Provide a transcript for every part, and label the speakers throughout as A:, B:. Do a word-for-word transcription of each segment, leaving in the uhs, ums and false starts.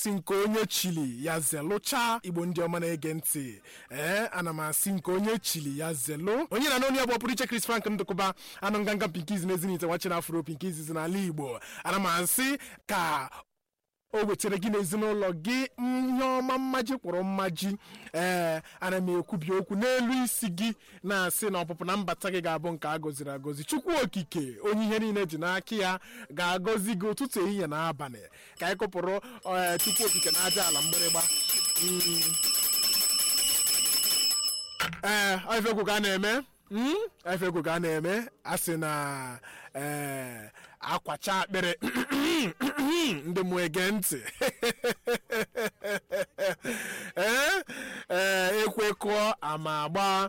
A: si nke onye chili ya zelụcha Igbo ndị ọma na-ege ntị ee ana m asị nke onye chili ya zelụ onye na n'onye bụ ọpụrụ iche Chris Frank Ndụkụba anụ nganga pinkiz n'ezinite wachi na afro pinkiz n'ala Igbo ana m asị ka o wetara gị n'ezinụlọ gị ihe ọma mmaji kwụrụ mmaji ee ana m ekwubi okwu n'elu isi gị na-asị na ọpụpụ na mbata gị ga-abụ nke a gọziri agọzi. Chukwu okike onye ihe niile ji n'aka ya ga-agọzi gị ụtụtụ ehihie na abalị ka anyị kụpụrụ Chukwu okike na aja ala mgbịrịgba. ee ifegwu ka a na-eme ifegwu ka a na-eme a sị na ee akwacha akpịrị ndị mụ ege ntị ee ekwekọọ ama agba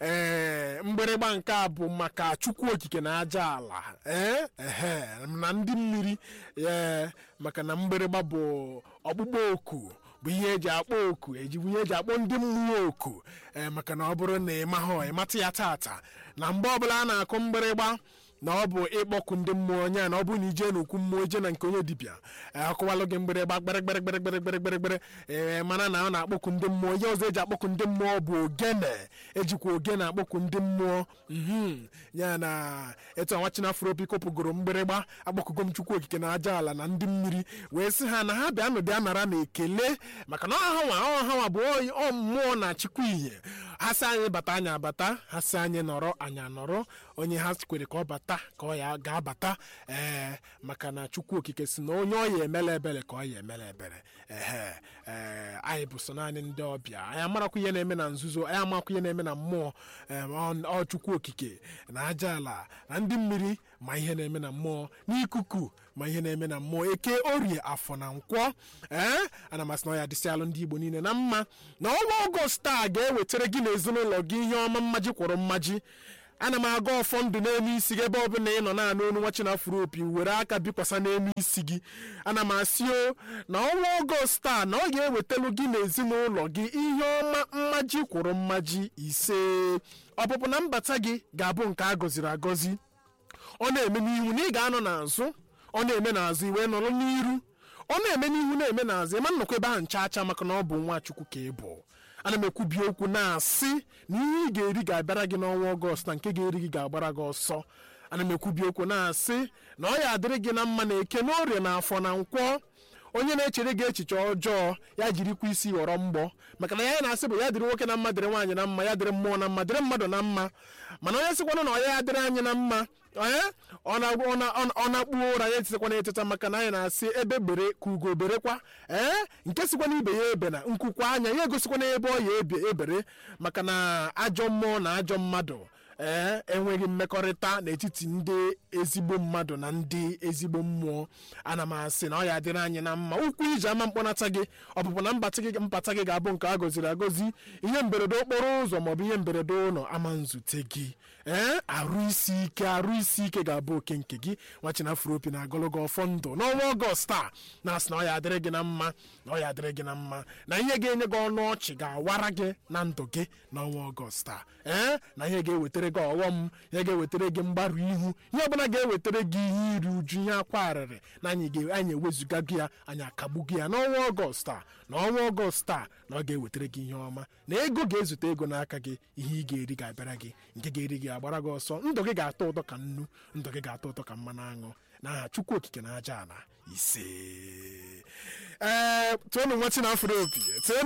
A: ee mgbịrịgba nke a bụ maka Chukwu okike na aja ala ee ehe na ndị mmiri ee maka na mgbịrịgba bụ ọkpụkpọ oku bụ ihe eji akpọ oku ejibu ihe eji akpọ ndị mmụọ oku ee maka na ọ bụrụ na ị mahụ ịmata ya tata na mgbe ọbụla a na-akụ mgbịrịgba na ọ bụ ịkpọku ndị mmụọ onye a na ọ bụ na ije n'okwu mmụọ ije na nke onye dibịa akụwalụ gị mgbịrịgba gbarịgbarịgbarịgbarịgbarịgbarị ee mana na ọ na-akpọku ndị mmụọ ihe ọzọ eji akpọku ndị mmụọ bụ ogene ejikwa ogene akpọku ndị mmụọ ya na etu anwachi na afropi kopụgoro mgbịrịgba akpọkugo m Chukwu okike na aja ala na ndị mmiri wee sị ha na ha bịa nụ bịa nara na ekele maka na ọhanwa ọhanwa bụ ọ mmụọ na Chukwu ihe ha sị anyị bata anyị abata ha sị anyị nọrọ anyị anọrọ onye ha kwere ka ọ bata ka ọ ya ga-abata ee maka na Chukwu okike si na onye ọ ya emele ebere ka ọ ya emele ebere ehe ee anyị bụ so naanị ndị ọbịa anyị amarakwa ihe na-eme na nzuzo anyị amakwa ihe na-eme na mmụọ ọ Chukwu okike na aja ala na ndị mmiri ma ihe na-eme na mmụọ n'ikuku ma ihe na-eme na mmụọ eke orie afọ na nkwọ ee ana masị na ọ ya dịsịalụ ndị Igbo niile na mma na ọnwa Ọgọst a ga-ewetara gị n'ezinụlọ gị ihe ọma mmaji kwụrụ mmaji. Ana m aga ọfọ ndụ n'elu isi gị ebe ọ bụla ị nọ na-anụ onu nwachi na afro opi were aka bikwasa n'elu isi gị ana m asị o na ọnwa Ọgọst a na ọ ga-ewetelu gị n'ezinụlọ gị ihe ọma mmaji kwụrụ mmaji ise. Ọpụpụ na mbata gị ga-abụ nke a gọziri agọzi. Ọ na-eme n'ihu na ị ga-anọ n'azụ ọ na-eme n'azụ iwe nọrọ n'iru ọ na-eme n'ihu na-eme n'azụ ịma nnọkọ ebe ahụ ncha acha maka na ọ bụ nwa Chukwu ka ị bụ. Ana m ekwubi okwu na-asị na ihe ị ga-eri ga-abịara gị n'ọnwa Ọgọst na nke ga-eri gị ga-agbara gị ọsọ. Ana m ekwubi okwu na-asị na ọ ya adịrị gị na mma na eke na orie na afọ na nkwọ onye na-echere gị echiche ọjọọ ya jirikwa isi ghọrọ mgbọ maka na ya na-asị bụ ya dịrị nwoke na mma dịrị nwaanyị na mma ya dịrị mmụọ na mma dịrị mmadụ na mma mana onye sịkwana na ọ ya adịrị anyị na mma ọ na-akpụ ụra ya etitekwana eteta maka na anyị na-asị ebe bere ka ugo berekwa ee nke sikwana ibe ya ebe na nkwukwa anya ya egosikwana ebe ọ ya ebe ebere maka na ajọ mmụọ na ajọ mmadụ ee enweghị mmekọrịta n'etiti ndị ezigbo mmadụ na ndị ezigbo mmụọ. Ana m asị na ọ ya adịrị anyị na mma ụkwụ iji ama mkpọnata gị ọpụpụ na mbata gị mpata gị ga-abụ nke a gọziri agọzi. Ihe mberede okporo ụzọ maọbụ ihe mberede ụlọ ama nzute gị ee arụ isi ike arụ isi ike ga-abụ oke nke gị. Nwachi na afro opi na agologo ọfọ ndụ n'ọnwa Ọgọst a na-asị na ọ ya adịrị gị na mma na ọ ya adịrị gị na mma na ihe ga-enye gị ọnụ ọchị ga-awara gị na ndụ gị n'ọnwa Ọgọst a ee na ihe ga-ewetara gị ọghọm ihe ga-ewetara gị mgbarụ ihu ihe ọbụla ga-ewetara gị ihe iri uju ihe akwa arịrị na anyị anyị ewezuga gị ya anyị akagbu gị ya n'ọnwa Ọgọst a na ọnwa Ọgọst a na ọ ga-ewetara gị ihe ọma na ego ga-ezute ego n'aka gị ihe ị ga-eri ga-abịara gị nke ga-eri gị agbara gị ọsọ ndụ gị ga-atọ ụtọ ka nnu ndụ gị ga-atọ ụtọ ka mmanụ aṅụ n'aha Chukwu okike na aja ala ise. ee tụọnụ nwachi na afro opi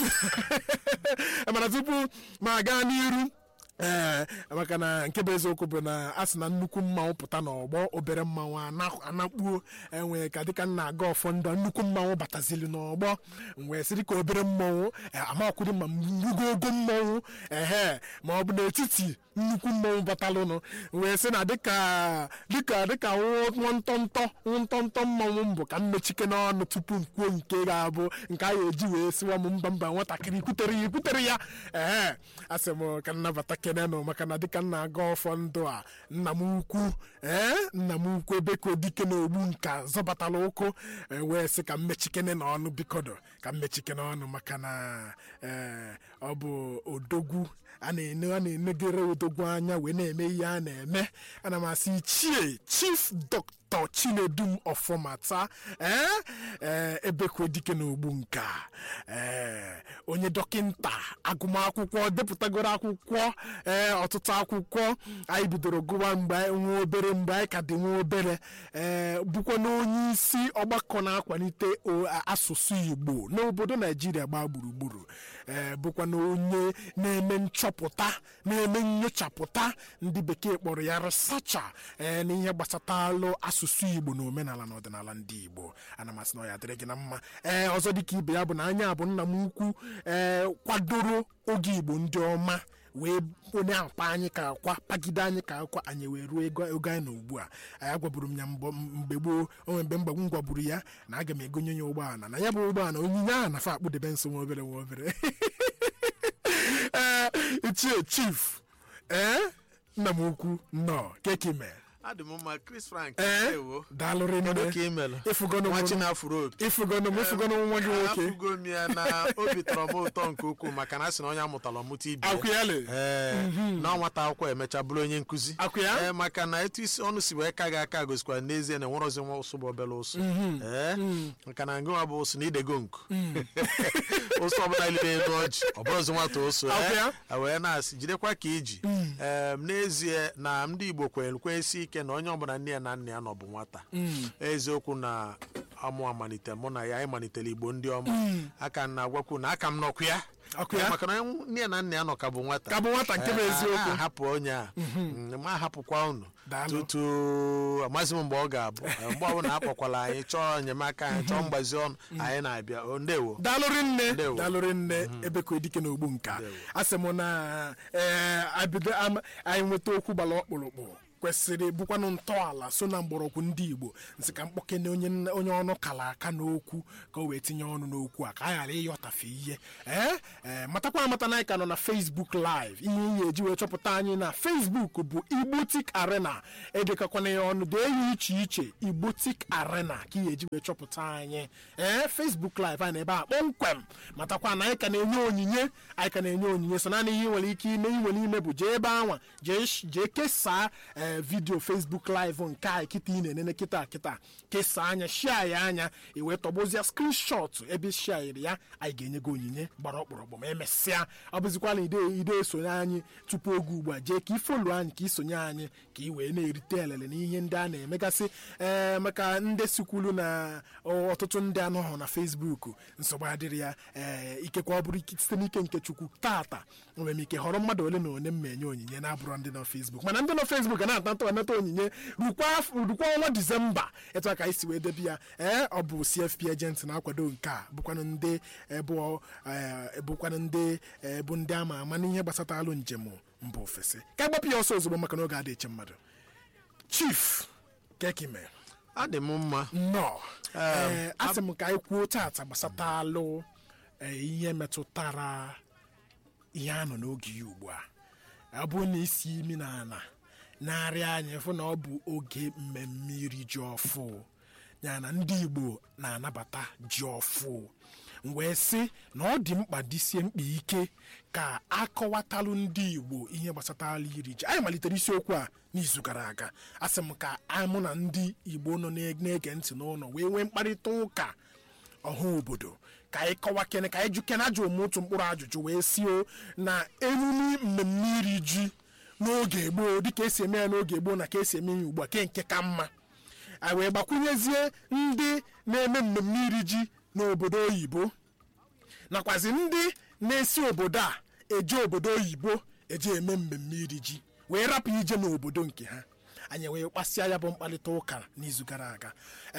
A: mana tupu ma aga n'iru ee maka na nke bụ eziokwu bụ na a sị na nnukwu mmanwụ pụta n'ọgbọ obere mmanwụ anakpuo enwee ka dịka nna aga ọfọ ndụ nnukwu mmanwụ batazili n'ọgbọ wee sịrị ka obere mmanwụ amakwụrụ ma mrugo ogo mmanwụ ehe ma ọ bụ n'etiti nnukwu mmanwụ batalụnụ wee sị na dịka dịka dịka nwantọntọ nwantọntọ mmanwụ mbụ ka mmechike n'ọnụ tupu nkwuo nke ga-abụ nke a ga-eji wee sịwa m mba mba nwatakịrị kwutere ya kwutere ya ee asị m ka nnabata kenenụ maka na dịka nna aga ọfọ ndụ a nna m ukwu ee nna m ukwu ebe ka odike na ogbu nka zọbatala ụkwụ wee sị ka mmechikene n'ọnụ bikodo ka mmechikene ọnụ maka na ee ọ bụ odogwu a na-ene a na-enegere odogwu anya wee na-eme ihe a na-eme. Ana m asị ichie Chief Dọkịta Dr. Chinedum Ọfọmata ee ebekwe dike n'ogbu nka ee onye dọkịnta agụmakwụkwọ depụtagoro akwụkwọ ee ọtụtụ akwụkwọ anyị bidoro gụwa mgbe anyị nwe obere mgbe anyị ka dị nwe obere ee bụkwa na onye isi ọgbakọ na-akwalite asụsụ Igbo n'obodo Naijiria gbaa gburugburu ee bụkwa na onye na-eme nchọpụta na-eme nyochapụta ndị bekee kpọrọ ya researcher ee n'ihe gbasatalụ asụsụ Igbo na omenala na ọdịnala ndị Igbo ana masị na ọ ya dịrị gị na mma ee ọzọ dịka ibe ya bụ na anya bụ nna m ukwu ee kwadoro oge Igbo ndị ọma wee onye akpa anyị ka akwa pagide anyị ka akwa anyị wee ruo ego oge anyị na ugbu a anyị agwaburu m ya mgbe gboo onwe mgbe mgbagbu m gwaburu ya na aga m egonye ya ụgbọala na ya bụ ụgbọala onyinye ahụ na fa akpụdebe nso nwa obere nwa obere ee ichie chief ee nna m ukwu nnọọ kekime
B: adị m mma Chris Frank
A: ewo daalụrị nne
B: ịfụgonụ
A: m ịfụgonụ nwa gị nwoke
B: afụgo m ya na obi tọrọ m ụtọ nke ukwuu maka na asị na onye amụtara ọmụta ibe na nwata akwụkwọ emecha bụrụ onye nkụzi ee maka na etu isi ọnụ si wee ka gị aka gosikwara n'ezie na enwerozi nwa ụsụ bụ obere ụsụ ee maka na ngịnwa bụ ụsụ na idego nku ụsụ ọbụla ilire elu ọjị ọ bụrụzi nwata ụsụ ee wee na-asị jidekwa ka iji ee n'ezie na ndị Igbo kwenyere kwenyesi ike na onye ọbụla nne ya na nna ya nọ bụ nwata eziokwu na amụ amalite mụ na ya anyị malitere Igbo ndị ọma aka m na-agwakwu na aka m nọkwu ya maka na nne ya na nna ya nọ ka bụ nwata
A: ka bụ nwata nke bụ eziokwu
B: ahapụ onye a ma ahapụkwa unu tutu amaghịzi m mgbe ọ ga-abụ mgbe ọbụla akpọkwala anyị chọọ enyemaka anyị chọọ mgbazi ọnụ anyị na-abịa ndewo
A: daalụrị nne daalụrị nne ebekwe dike n'ogbu nka asị m na anyị nweta okwu gbara ọkpụrụkpụ kwesịrị bụkwanụ ntọala so na mgbọrọgwụ ndị Igbo nsị ka mkpọkene onye onye ọnụ kala aka n'okwu ka o wee tinye ọnụ n'okwu a ka a ghara ịghọtafe ihe ee matakwa amata na anyị ka nọ na Facebook live ihe ihe eji wee chọpụta anyị na Facebook bụ Igbotic Arena edekakwana ya ọnụ dee ihe iche iche Igbotic Arena ka ihe eji wee chọpụta anyị ee Facebook live anyị na ebe a kpọmkwem matakwa na anyị ka na-enye onyinye anyị ka na-enye onyinye so naanị ihe nwere ike ime iwere ime bụ jee ebe anwa jee kesaa vidio Facebook live nke a kịta ị na-enene kịta kịta kesaa anya shia ya anya iwee tọgbozia screenshot ebe shiairi ya anyị ga-enye gị onyinye gbara ọkpụrụkpụ ma emesịa ọ bụzikwala ide esonye anyị tupu oge ugbu a jee ka ifolu anyị ka isonye anyị ka ị wee na-erite elele n'ihe ndị a na-emegasị ee maka ndị sikwulu na ọtụtụ ndị anọghọ na Facebook nsogbu adịrị ya ee ikekwa ọ bụrụ site n'ike nke Chukwu tata nwere m ike họrọ mmadụ ole na ole m enye onyinye na-abụrụ ndị nọ Facebook mana ndị nọ Facebook na-ata ntọ anata onyinye rukwa ọnwa Disemba etu aka anyị si wee debi ya ee ọ bụ C F P agent na-akwado nke a bụkwanụ ndị bụkwanụ ndị bụ ndị ama ama n'ihe gbasatalụ njem mba ofesi ka agbapụ ya ọsọ ozugbo maka na oge adị eche mmadụ Chief Kekime
B: adị m mma
A: nnọọ ee asị m ka anyị kwuo tata gbasatalụ ihe metụtara ihe a nọ n'oge ya ugbu a ọ bụ na isi imi na ana narị anyị fụ na ọ bụ oge mmemme iri ji ọfụ ya na ndị Igbo na-anabata ji ọfụ wee sị na ọ dị mkpa dịsie mkpa ike ka akọwatalụ ndị Igbo ihe gbasatara iri ji anyị malitere isiokwu a n'izu gara aga asị m ka mụ na ndị Igbo nọ na-ege ntị n'ụlọ wee nwee mkparịta ụka ọha obodo ka anyị kọwa kene ka anyị jụ kene ajụ ome otu mkpụrụ ajụjụ wee sio na emume mmemme iri ji n'oge gboo dịka esi eme ya n'oge gboo na ka esi eme ya ugbu a ke nke ka mma anyị wee gbakwunyezie ndị na-eme mmemme iri ji n'obodo oyibo nakwazi ndị na-esi obodo a eje obodo oyibo eje eme mmemme iri ji wee rapụ ije n'obodo nke ha anyị wee kpasịa ya bụ mkparịta ụka n'izu gara aga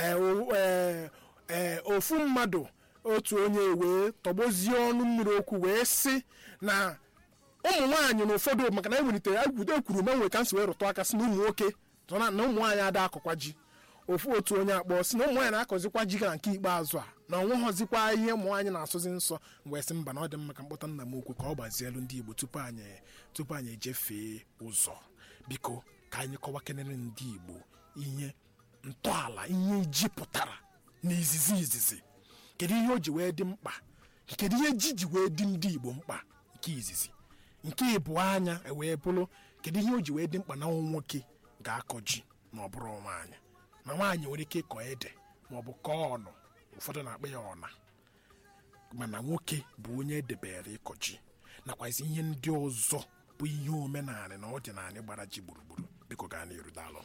A: ee ofu mmadụ otu onye wee tọgbozie ọnụ mmiri okwu wee sị na ụmụ nwaanyị na ụfọdụ maka na ewelitere agwudo ekwuru ma nwere ka nsi wee rụtụ aka si na ụmụ nwoke na ụmụ nwaanyị ada akọkwa ji ofu otu onye akpọ si na ụmụ nwaanyị na-akọzikwa ji gara nke ikpeazụ a na onweghọzikwa ihe ụmụ nwaanyị na-asụzi nsọ wee sị mba na ọ dị mma ka mkpọta nna m okwu ka ọ gbazielu ndị Igbo tupu anyị tupu anyị ejefee ụzọ biko ka anyị kọwa kenere ndị Igbo ihe ntọala ihe ji pụtara n'izizi izizi kedu ihe o ji wee dị mkpa kedu ihe ji ji wee dị ndị Igbo mkpa nke izizi nke ịbụ anya wee bụrụ kedu ihe o ji wee dị mkpa na nwoke ga-akọ ji na ọ bụrụ nwaanyị na nwaanyị nwere ike ịkọ ede maọbụ kọọ ọnụ, ụfọdụ na-akpọ ya ọna, mana nwoke bụ onye edebere ịkọ ji nakwazi ihe ndị ọzọ bụ ihe omenala na ọdịnala gbara ji gburugburu. Biko gaa n'iru, daalụ.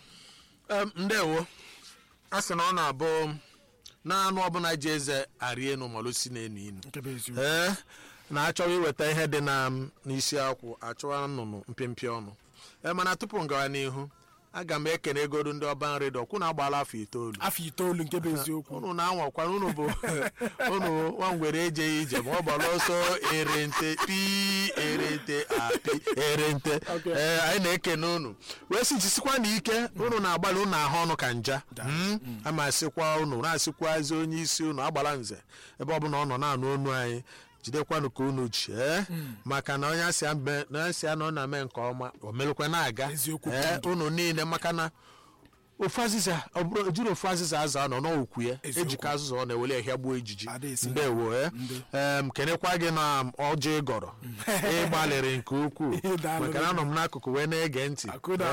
B: Ndewo. A sị na ọ na-abụ na anụ ọbụla ji eze arị enu ma osi na-enu inu, ee na-achọwa iweta ihe dị na n'isi akwụ achọwa nnụnụ mpịmpị ọnụ. Ee mana tupu m gawa n'ihu, aga m ekene egodu ndị ọba nri dọkwụ na agbala afọ itoolu
A: afọ itoolu nke bụ eziokwu.
B: Unu na-anwakwana, unu bụ unu nwangwere ejeghị ije ma ọ gbara ọsọ erente pi erente api erente. Ee anyị na-ekene unu wee si jisikwa na ike unu na-agbalị unu ahụ ọnụ ka nja. ama asịkwa unu na-asịkwazi onye isi unu agbala nze ebe ọ bụla ọ nọ na-anụ onu anyị, jidekwanụ ka unu ji ee maka na onye asị anọ na-eme nke ọma o melụkwa na-aga ee unu niile, maka na ofu azịza ọ bụrụ jiri ofu azịza aza nọ n'okwu ya ejika azụzọ ọ na-ewele ehia gbuo ejiji. Ndewo. ee m kenekwa gị na ọjị ịgọrọ ịgbalịrị nke ukwuu maka na anọ m n'akụkụ wee na-ege ntị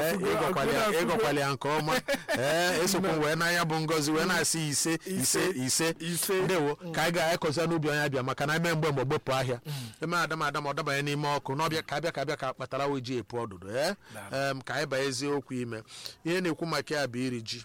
B: ịgọkwala ya nke ọma. ee esokwa wee n'anya bụ ngozi wee na-asị ise ise ise. Ndewo. ka anyị ga-ekọza n'ubi onye abịa maka na eme mgbe mgbe gbepụ ahịa eme adam adam ọ dabanye n'ime ọkụ n'ọbịa ka abịa ka abịa ka kpatara oji epu ọdụdụ. ee ka anyị baa eziokwu ime ihe na-ekwu maka ya bụ iri ji.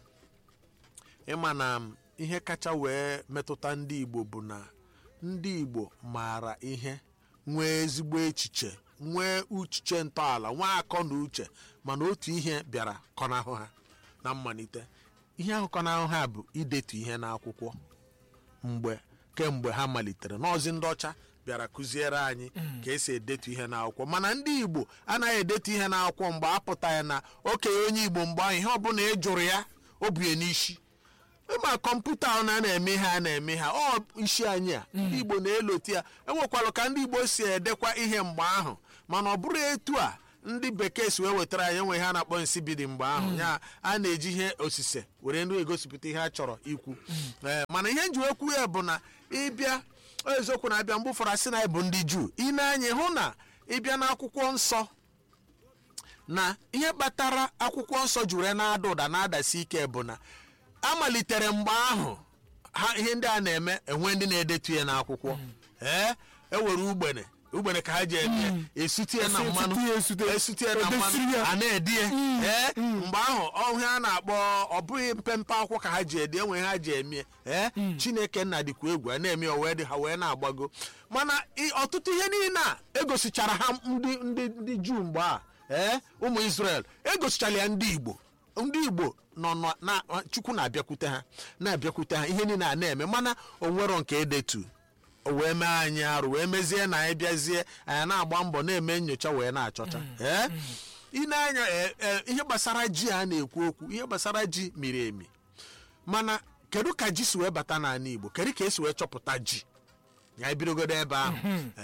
B: ịma na ihe kacha wee metụta ndị Igbo bụ na ndị Igbo maara ihe, nwee ezigbo echiche, nwee uchiche ntọala, nwee akọ na uche, mana otu ihe bịara kọnahụ ha na mmalite. ihe ahụ kọnahụ ha bụ idetu ihe n'akwụkwọ. mgbe kemgbe ha malitere n'ọzi ndị ọcha bịara kụziere anyị ka esi edetu ihe n'akwụkwọ, mana ndị Igbo anaghị edetu ihe n'akwụkwọ mgbe apụta ya na okenye onye Igbo mgbe ahụ ihe ọbụla ị jụrụ ya o bue n'isi. ma kọmputa ahụ na na-eme ha na-eme ha ọ isi anyị a ndị Igbo na-eloti ya. enwekwalụ ka ndị Igbo si edekwa ihe mgbe ahụ, mana ọ bụrụ etu a ndị bekee si wee wetara anyị enwe ha na-akpọ nsibidi mgbe ahụ ya a na-eji ihe osise were ndị egosipụta ihe a chọrọ ikwu. ee mana ihe nji ekwu ya bụ na ịbịa eziokwu na-abịa mgbe ụfọdụ asị na anyị bụ ndị Juu, ị na-anya hụ na ịbịa n'akwụkwọ nsọ na ihe kpatara akwụkwọ nsọ juru na-ada ụda na-adasi ike bụ na amalitere mgbe ahụ ha ihe ndị a na-eme enwe ndị na-edetu ya n'akwụkwọ. ee ewere ugbene ugbene ka ha ji eme esutie na mmanụ esutie na mmanụ a na-edie. ee mgbe ahụ ọhịa a na-akpọ ọ bụghị mpempe akwụkwọ ka ha ji edi, enwe ha ji emie. ee Chineke nna dịkwa egwu a na-eme o wee dị ha wee na-agbago, mana ọtụtụ ihe niile a egosichara ha ndị ndị ndị Juu mgbe a. ee ụmụ Israel egosichara ya ndị Igbo ndị Igbo nọ na Chukwu na-abịakwute ha na-abịakwute ha ihe niile a na-eme, mana o nwero nke edetu o wee mee anyị arụ wee mezie na anyị bịazie anyị na-agba mbọ na-eme nyocha wee na-achọcha. ee ị na-anya ihe gbasara ji a na-ekwu okwu, ihe gbasara ji miri emi, mana kedu ka ji si wee bata n'ala Igbo, kedu ka esi wee chọpụta ji ya ebidogodo ebe ahụ.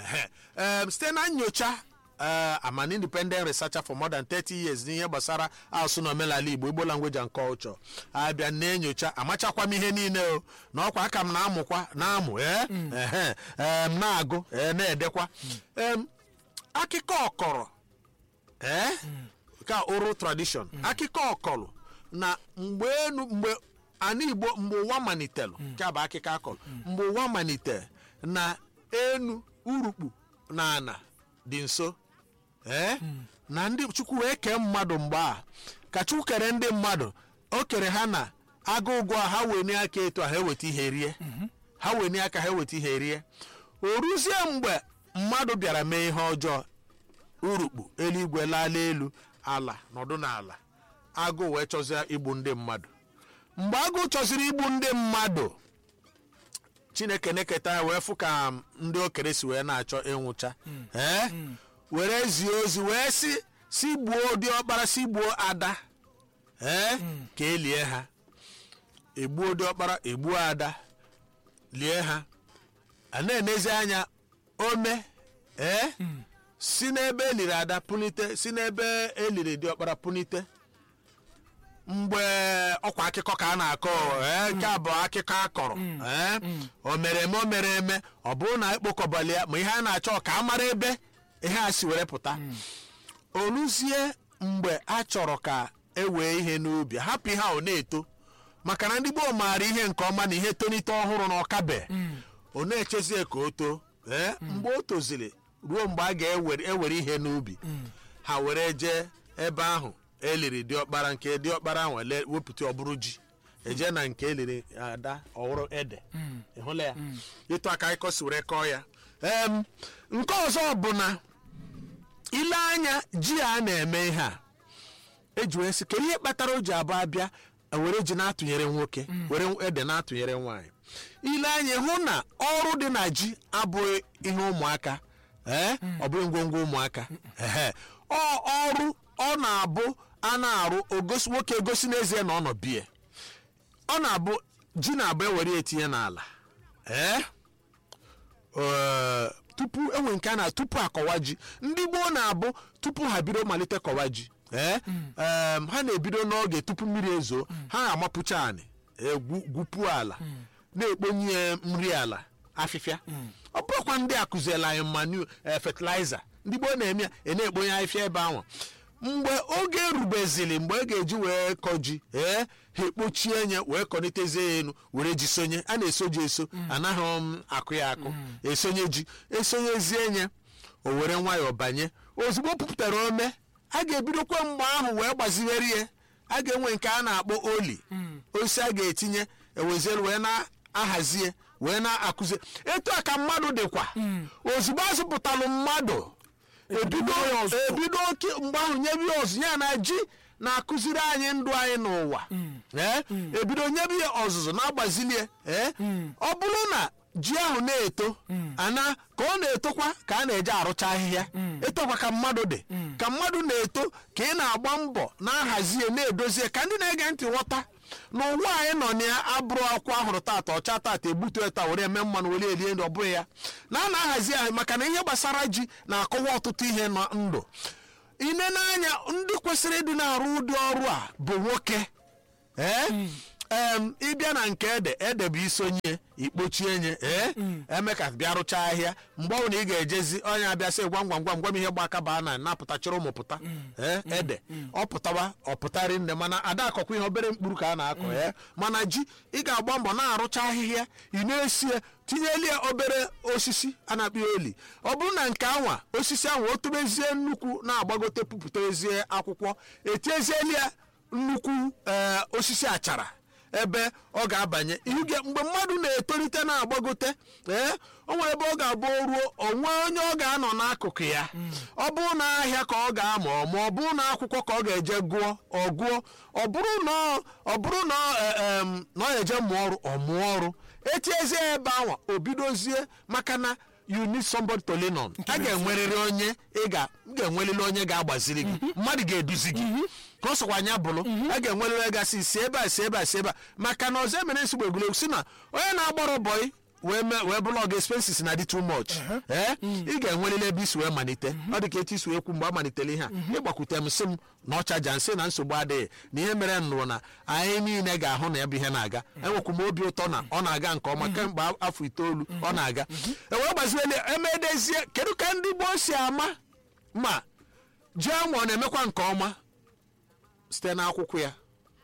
B: ee site na nyocha Uh, I'm an independent researcher for more than thirty years n'ihe gbasara asụsụ na omenala Igbo, Igbo language and culture. abịa na-enyocha amachakwa m ihe niile o na ọkwa aka m na-amụkwa na-amụ ee ehe m na-agụ ee na-edekwa. em akụkọ ọkọrọ ee ka oral tradition, akụkọ ọkọrọ na mgbe enu mgbe ana Igbo mgbe ụwa malitere ka bụ akụkọ akọrọ mgbe ụwa malitere na enu urukpu na ana dị nso. ee na ndị Chukwu wee kee mmadụ mgbe a ka Chukwu kere ndị mmadụ o kere ha na agụ ụgwọ ha wee aka etu a ha eweta ihe rie ha wee aka ha eweta ihe rie o ruzie mgbe mmadụ bịara mee ihe ọjọọ, urukpu eluigwe laala elu ala nọdụ n'ala, agụ wee chọzie igbu ndị mmadụ. mgbe agụ chọziri igbu ndị mmadụ, Chineke na-eketa ya wee fụ ka ndị okere si wee na-achọ ịnwụcha. ee were zie ozi wee si si gbuo dị ọkpara si gbuo ada ee ka elie ha. egbuo dị ọkpara egbuo ada lie ha. a na-enezi anya ome ee si n'ebe eliri ada punite, si n'ebe eliri dị ọkpara punite. mgbe ọkwa akụkọ ka a na-akọ ee nke a bụ akụkọ akọrọ. ee o mere eme o mere eme ọ bụrụ na ekpokọbali ya ma ihe a na-achọ ka a mara ebe ihe a si were pụta. oluzie mgbe a chọrọ ka e wee ihe n'ubi hapụ ihe ọ na-eto maka na ndị gboo maara ihe nke ọma na ihe tonite ọhụrụ na ọkabe ọ na-echezie ka o too ee mgbe o toziri ruo mgbe a ga-ewere ihe n'ubi ha were jee ebe ahụ eliri diọkpara nke diọkpara ahụ wepụta ọbụrụ ji eje na nke eliri ada ọhụrụ ede ịhụla ya ịtụ aka ịkọ si were kọọ ya em nke ọzọ bụ na ile anya ji a na-eme ihe a eji wee sị kedu ihe kpatara o ji abụ abịa were ji na-atụnyere nwoke were ede na-atụnyere nwaanyị ile anya hụ na ọrụ dị na ji abụghị ihe ụmụaka ee ọ bụghị ngwongwo ụmụaka ee ọrụ ọ na-abụ a na-arụ ogosi nwoke egosi n'ezie na ọ nọ bie ọ na-abụ ji na-abụ ewere etinye n'ala ee tupu enwe nke a na tupu akọwa ji ndị gboo na-abụ tupu ha bido malite kọwa ji ee ha na-ebido n'oge tupu mmiri ezo ha na-amapụcha anị gwupuo ala na-ekponye nri ala afịfịa ọ bụrụkwa ndị akụziela anyị manure fertilizer ndị gboo na-eme ya na-ekponye afịfịa ebe ahụ mgbe oge erubezili mgbe a ga-eji wee kọ ji ee ha ekpochie nye wee kọnitezie elu were ji sonye a na-eso ji eso anaghị m akụ ya akụ esonye ji esonyezie nye o were nwayọọ banye ozugbo pụpụtara ome a ga-ebidokwa mgbe ahụ wee gbazigheri ya a ga-enwe nke a na-akpọ oli osisi a ga-etinye ewezelu wee na-ahazie wee na-akụzie etu a ka mmadụ dịkwa ozugbo azụpụtalụ mmadụ ebido ebido oke mgbe ahụ nyebe ya ọzụzụ ya na ji na-akụziri anyị ndụ anyị n'ụwa ee ebido nyebe ya ọzụzụ na-agbazilie ee ọ bụrụ na ji ahụ na-eto ana ka ọ na-etokwa ka a na-eje arụcha ahịhịa etokwa ka mmadụ dị ka mmadụ na-eto ka ị na-agba mbọ na-ahazie na-edozie ka ndị na-ege ntị ghọta n'ụwa anyị nọ na ya abụrụ akwụkwọ ahụrụ tata ọcha tata egbutu eta were eme mmanụ were elie ndị ọ bụghị ya na a na-ahazi anyị maka na ihe gbasara ji na-akọwa ọtụtụ ihe na ndụ ine n'anya ndị kwesịrị ịdị na-arụ ụdị ọrụ a bụ nwoke ee em ịbịa na nke ede ede bụ isonye ikpochie nye ee eme ka bịa rụchaa ahịa mgbe ọ na ị ga-ejezi onye abịasị gwam gwam gwam gwam ihe gbaka baa na napụta chọrọ ụmụpụta ee ede ọ pụtawa ọ pụtarị nne mana ada akọkwa ihe obere mkpụrụ ka a na-akọ ee mana ji ị ga-agba mbọ na-arụcha ahịhịa ị na-esi ya tinyeli ya obere osisi a na-akpọ ya oli ọ bụrụ na nke anwa osisi ahụ o tobezie nnukwu na-agbagote pụpụtazie akwụkwọ etiezieli ya nnukwu osisi achara ebe ọ ga-abanye ihe mgbe mmadụ na-etolite na-agbagote ee o nwere ebe ọ ga-abụ ruo onwe onye ọ ga-anọ n'akụkụ ya ọ bụrụ na ahịa ka ọ ga-amụ ma ọ bụrụ na akwụkwọ ka ọ ga-eje gụọ ọ gụọ ọ bụrụ na ọ bụrụ na na ọ eje mụọ ọrụ ọ mụọ ọrụ etiezie ebe anwa o bidozie maka na you need somebody to lean on a ga-enwerịrị onye ị ga-enwerịrị onye ga-agbaziri gị mmadụ ga-eduzi gị ka ọ sọkwa anya bụrụ a ga-enwerịrị gasị si ebe a si ebe a si ebe a maka na ọzọ emere nsogbu egwuregwu si na onye na-agbọrọ bọị wee bụrụ ọga expenses na dị too much ee ị ga-enwerịrị ebe isi wee malite ọ dị ka etu isi wee kwu mgbe a malitere ihe a ịgbakwute m sị m na ọchaja nsị na nsogbu adịghị na ihe mere nụrụ na anyị niile ga-ahụ na ya bụ ihe na-aga enwekwu m obi ụtọ na ọ na-aga nke ọma kemgbe afọ itoolu ọ na-aga ewee gbaziele emedezie kedu ka ndị gboo si ama ma ji anwa ọ na-emekwa nke ọma site n'akwụkwọ ya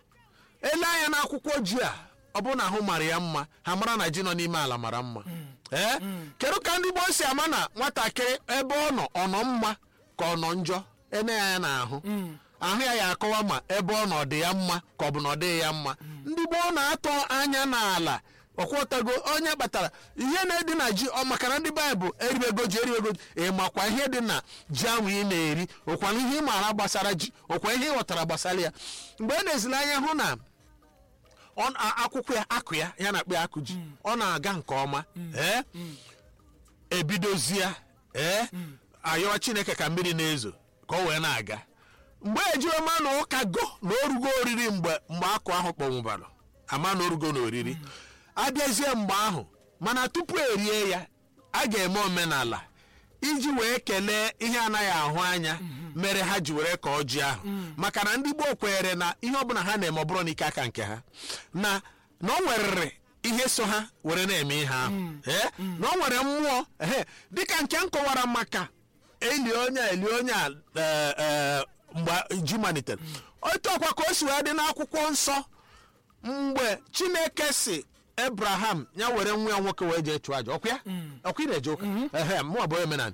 B: ele anya n'akwụkwọ ji a ọ bụrụ na ahụ mara ya mma ha mara na ji nọ n'ime ala mara mma ee kedu ka ndị gboo si ama na nwatakịrị ebe ọ nọ ọ nọ mma ka ọ nọ njọ ene ya ya n'ahụ ahụ ya ya akọwa ma ebe ọ nọ dị ya mma ka ọ bụ na ọ dịghị ya mma ndị gboo na-atọ anya n'ala ọkwọtago onye kpatara ihe na-edi na ji ọ maka na ndị baịbụl eribego ji eribego ji ị makwa ihe dị na ji ahụ ị na-eri ụkwana ihe ị maara gbasara ji ụkwa ihe ị ghọtara gbasara ya mgbe e na-ezili anya hụ na akwụkwọ ya akụ ya ya na-akpọ ya akụ ji ọ na-aga nke ọma ee ebidozie ee ayọwa Chineke ka mmiri na-ezo ka ọ wee na-aga mgbe ejioma na ụka go na orugo oriri mgbe mgbe akụ ahụ kpọnwụbara ama na orugo na oriri abịazie mgbe ahụ mana tupu erie ya a ga-eme omenala iji wee kelee ihe anaghị ahụ anya mere ha ji were ka ọjị ahụ maka na ndị gboo kwenyere na ihe ọbụla ha na-eme ọ bụrụ n'ike aka nke ha na na ọ nwerịrị ihe so ha were na-eme ihe ahụ ee na ọ nwere mmụọ ee dịka nke m kọwara maka eli onye eli onye a mgbe ji malitere otu ọkwa ka o si wee dị n'akwụkwọ nsọ mgbe Chineke si Abraham ya were nwa ya nwoke wee jee chụọ aja ọkwa ya ọkwa ị na-eje ụka ehe mụ abụọ emenan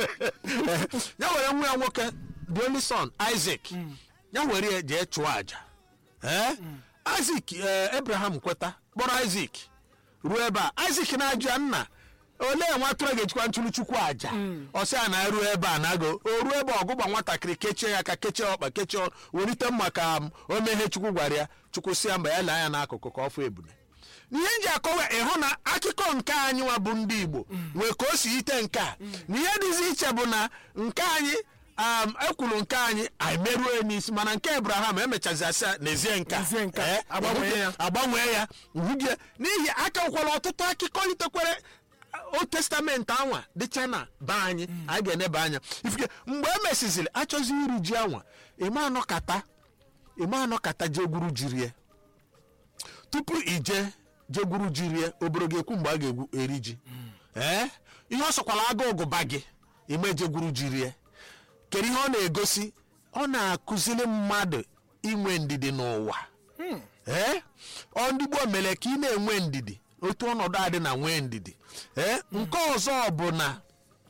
B: ya were nwa ya nwoke the only son Isaac ya were jee chụọ aja ee Isaac Abraham kweta kpọrọ Isaac ruo ebe a Isaac na-ajụ ya nna olee nwa atụrụ ga-ejikwa ntụrụ chukwu aja ọsị a na-eru ebe a na-agụ o ruo ebe ọgụgba nwatakịrị kechie ya ka kechie ọkpa kechie welite mma ka o meghe chukwu gwara ya chukwu si ya mba ya laa ya n'akụkụ ka ọ fụ ebule n'ihe nji akọwa ịhụ na akụkọ nke anyị nwa bụ ndị Igbo nwee ka o si ite nke a na ihe dịzi iche bụ na nke anyị ekwuru nke anyị anyị merụọ n'isi mana nke Abraham emechazi asị n'ezie nka agbanwee ya nhụgie n'ihi akakwala ọtụtụ akụkọ litekwere Old Testament anwa dịcha na be anyị anyị ga-eneba anya ifike mgbe e mesiziri achọzi iri ji anwa ime anọkata ime anọkata jegwuru jirie tupu ije jegwuru jirie oboro ga-ekwu mgbe a ga-egwu eri ji ee ihe ọ sọkwala aga ọgụba gị ime jegwuru jirie kedu ihe ọ na-egosi ọ na-akụziri mmadụ inwe ndidi n'ụwa ee ọ ndị Igbo mere ka ị na-enwe ndidi otu ọnọdụ adị na nwee ndidi ee nke ọzọ bụ na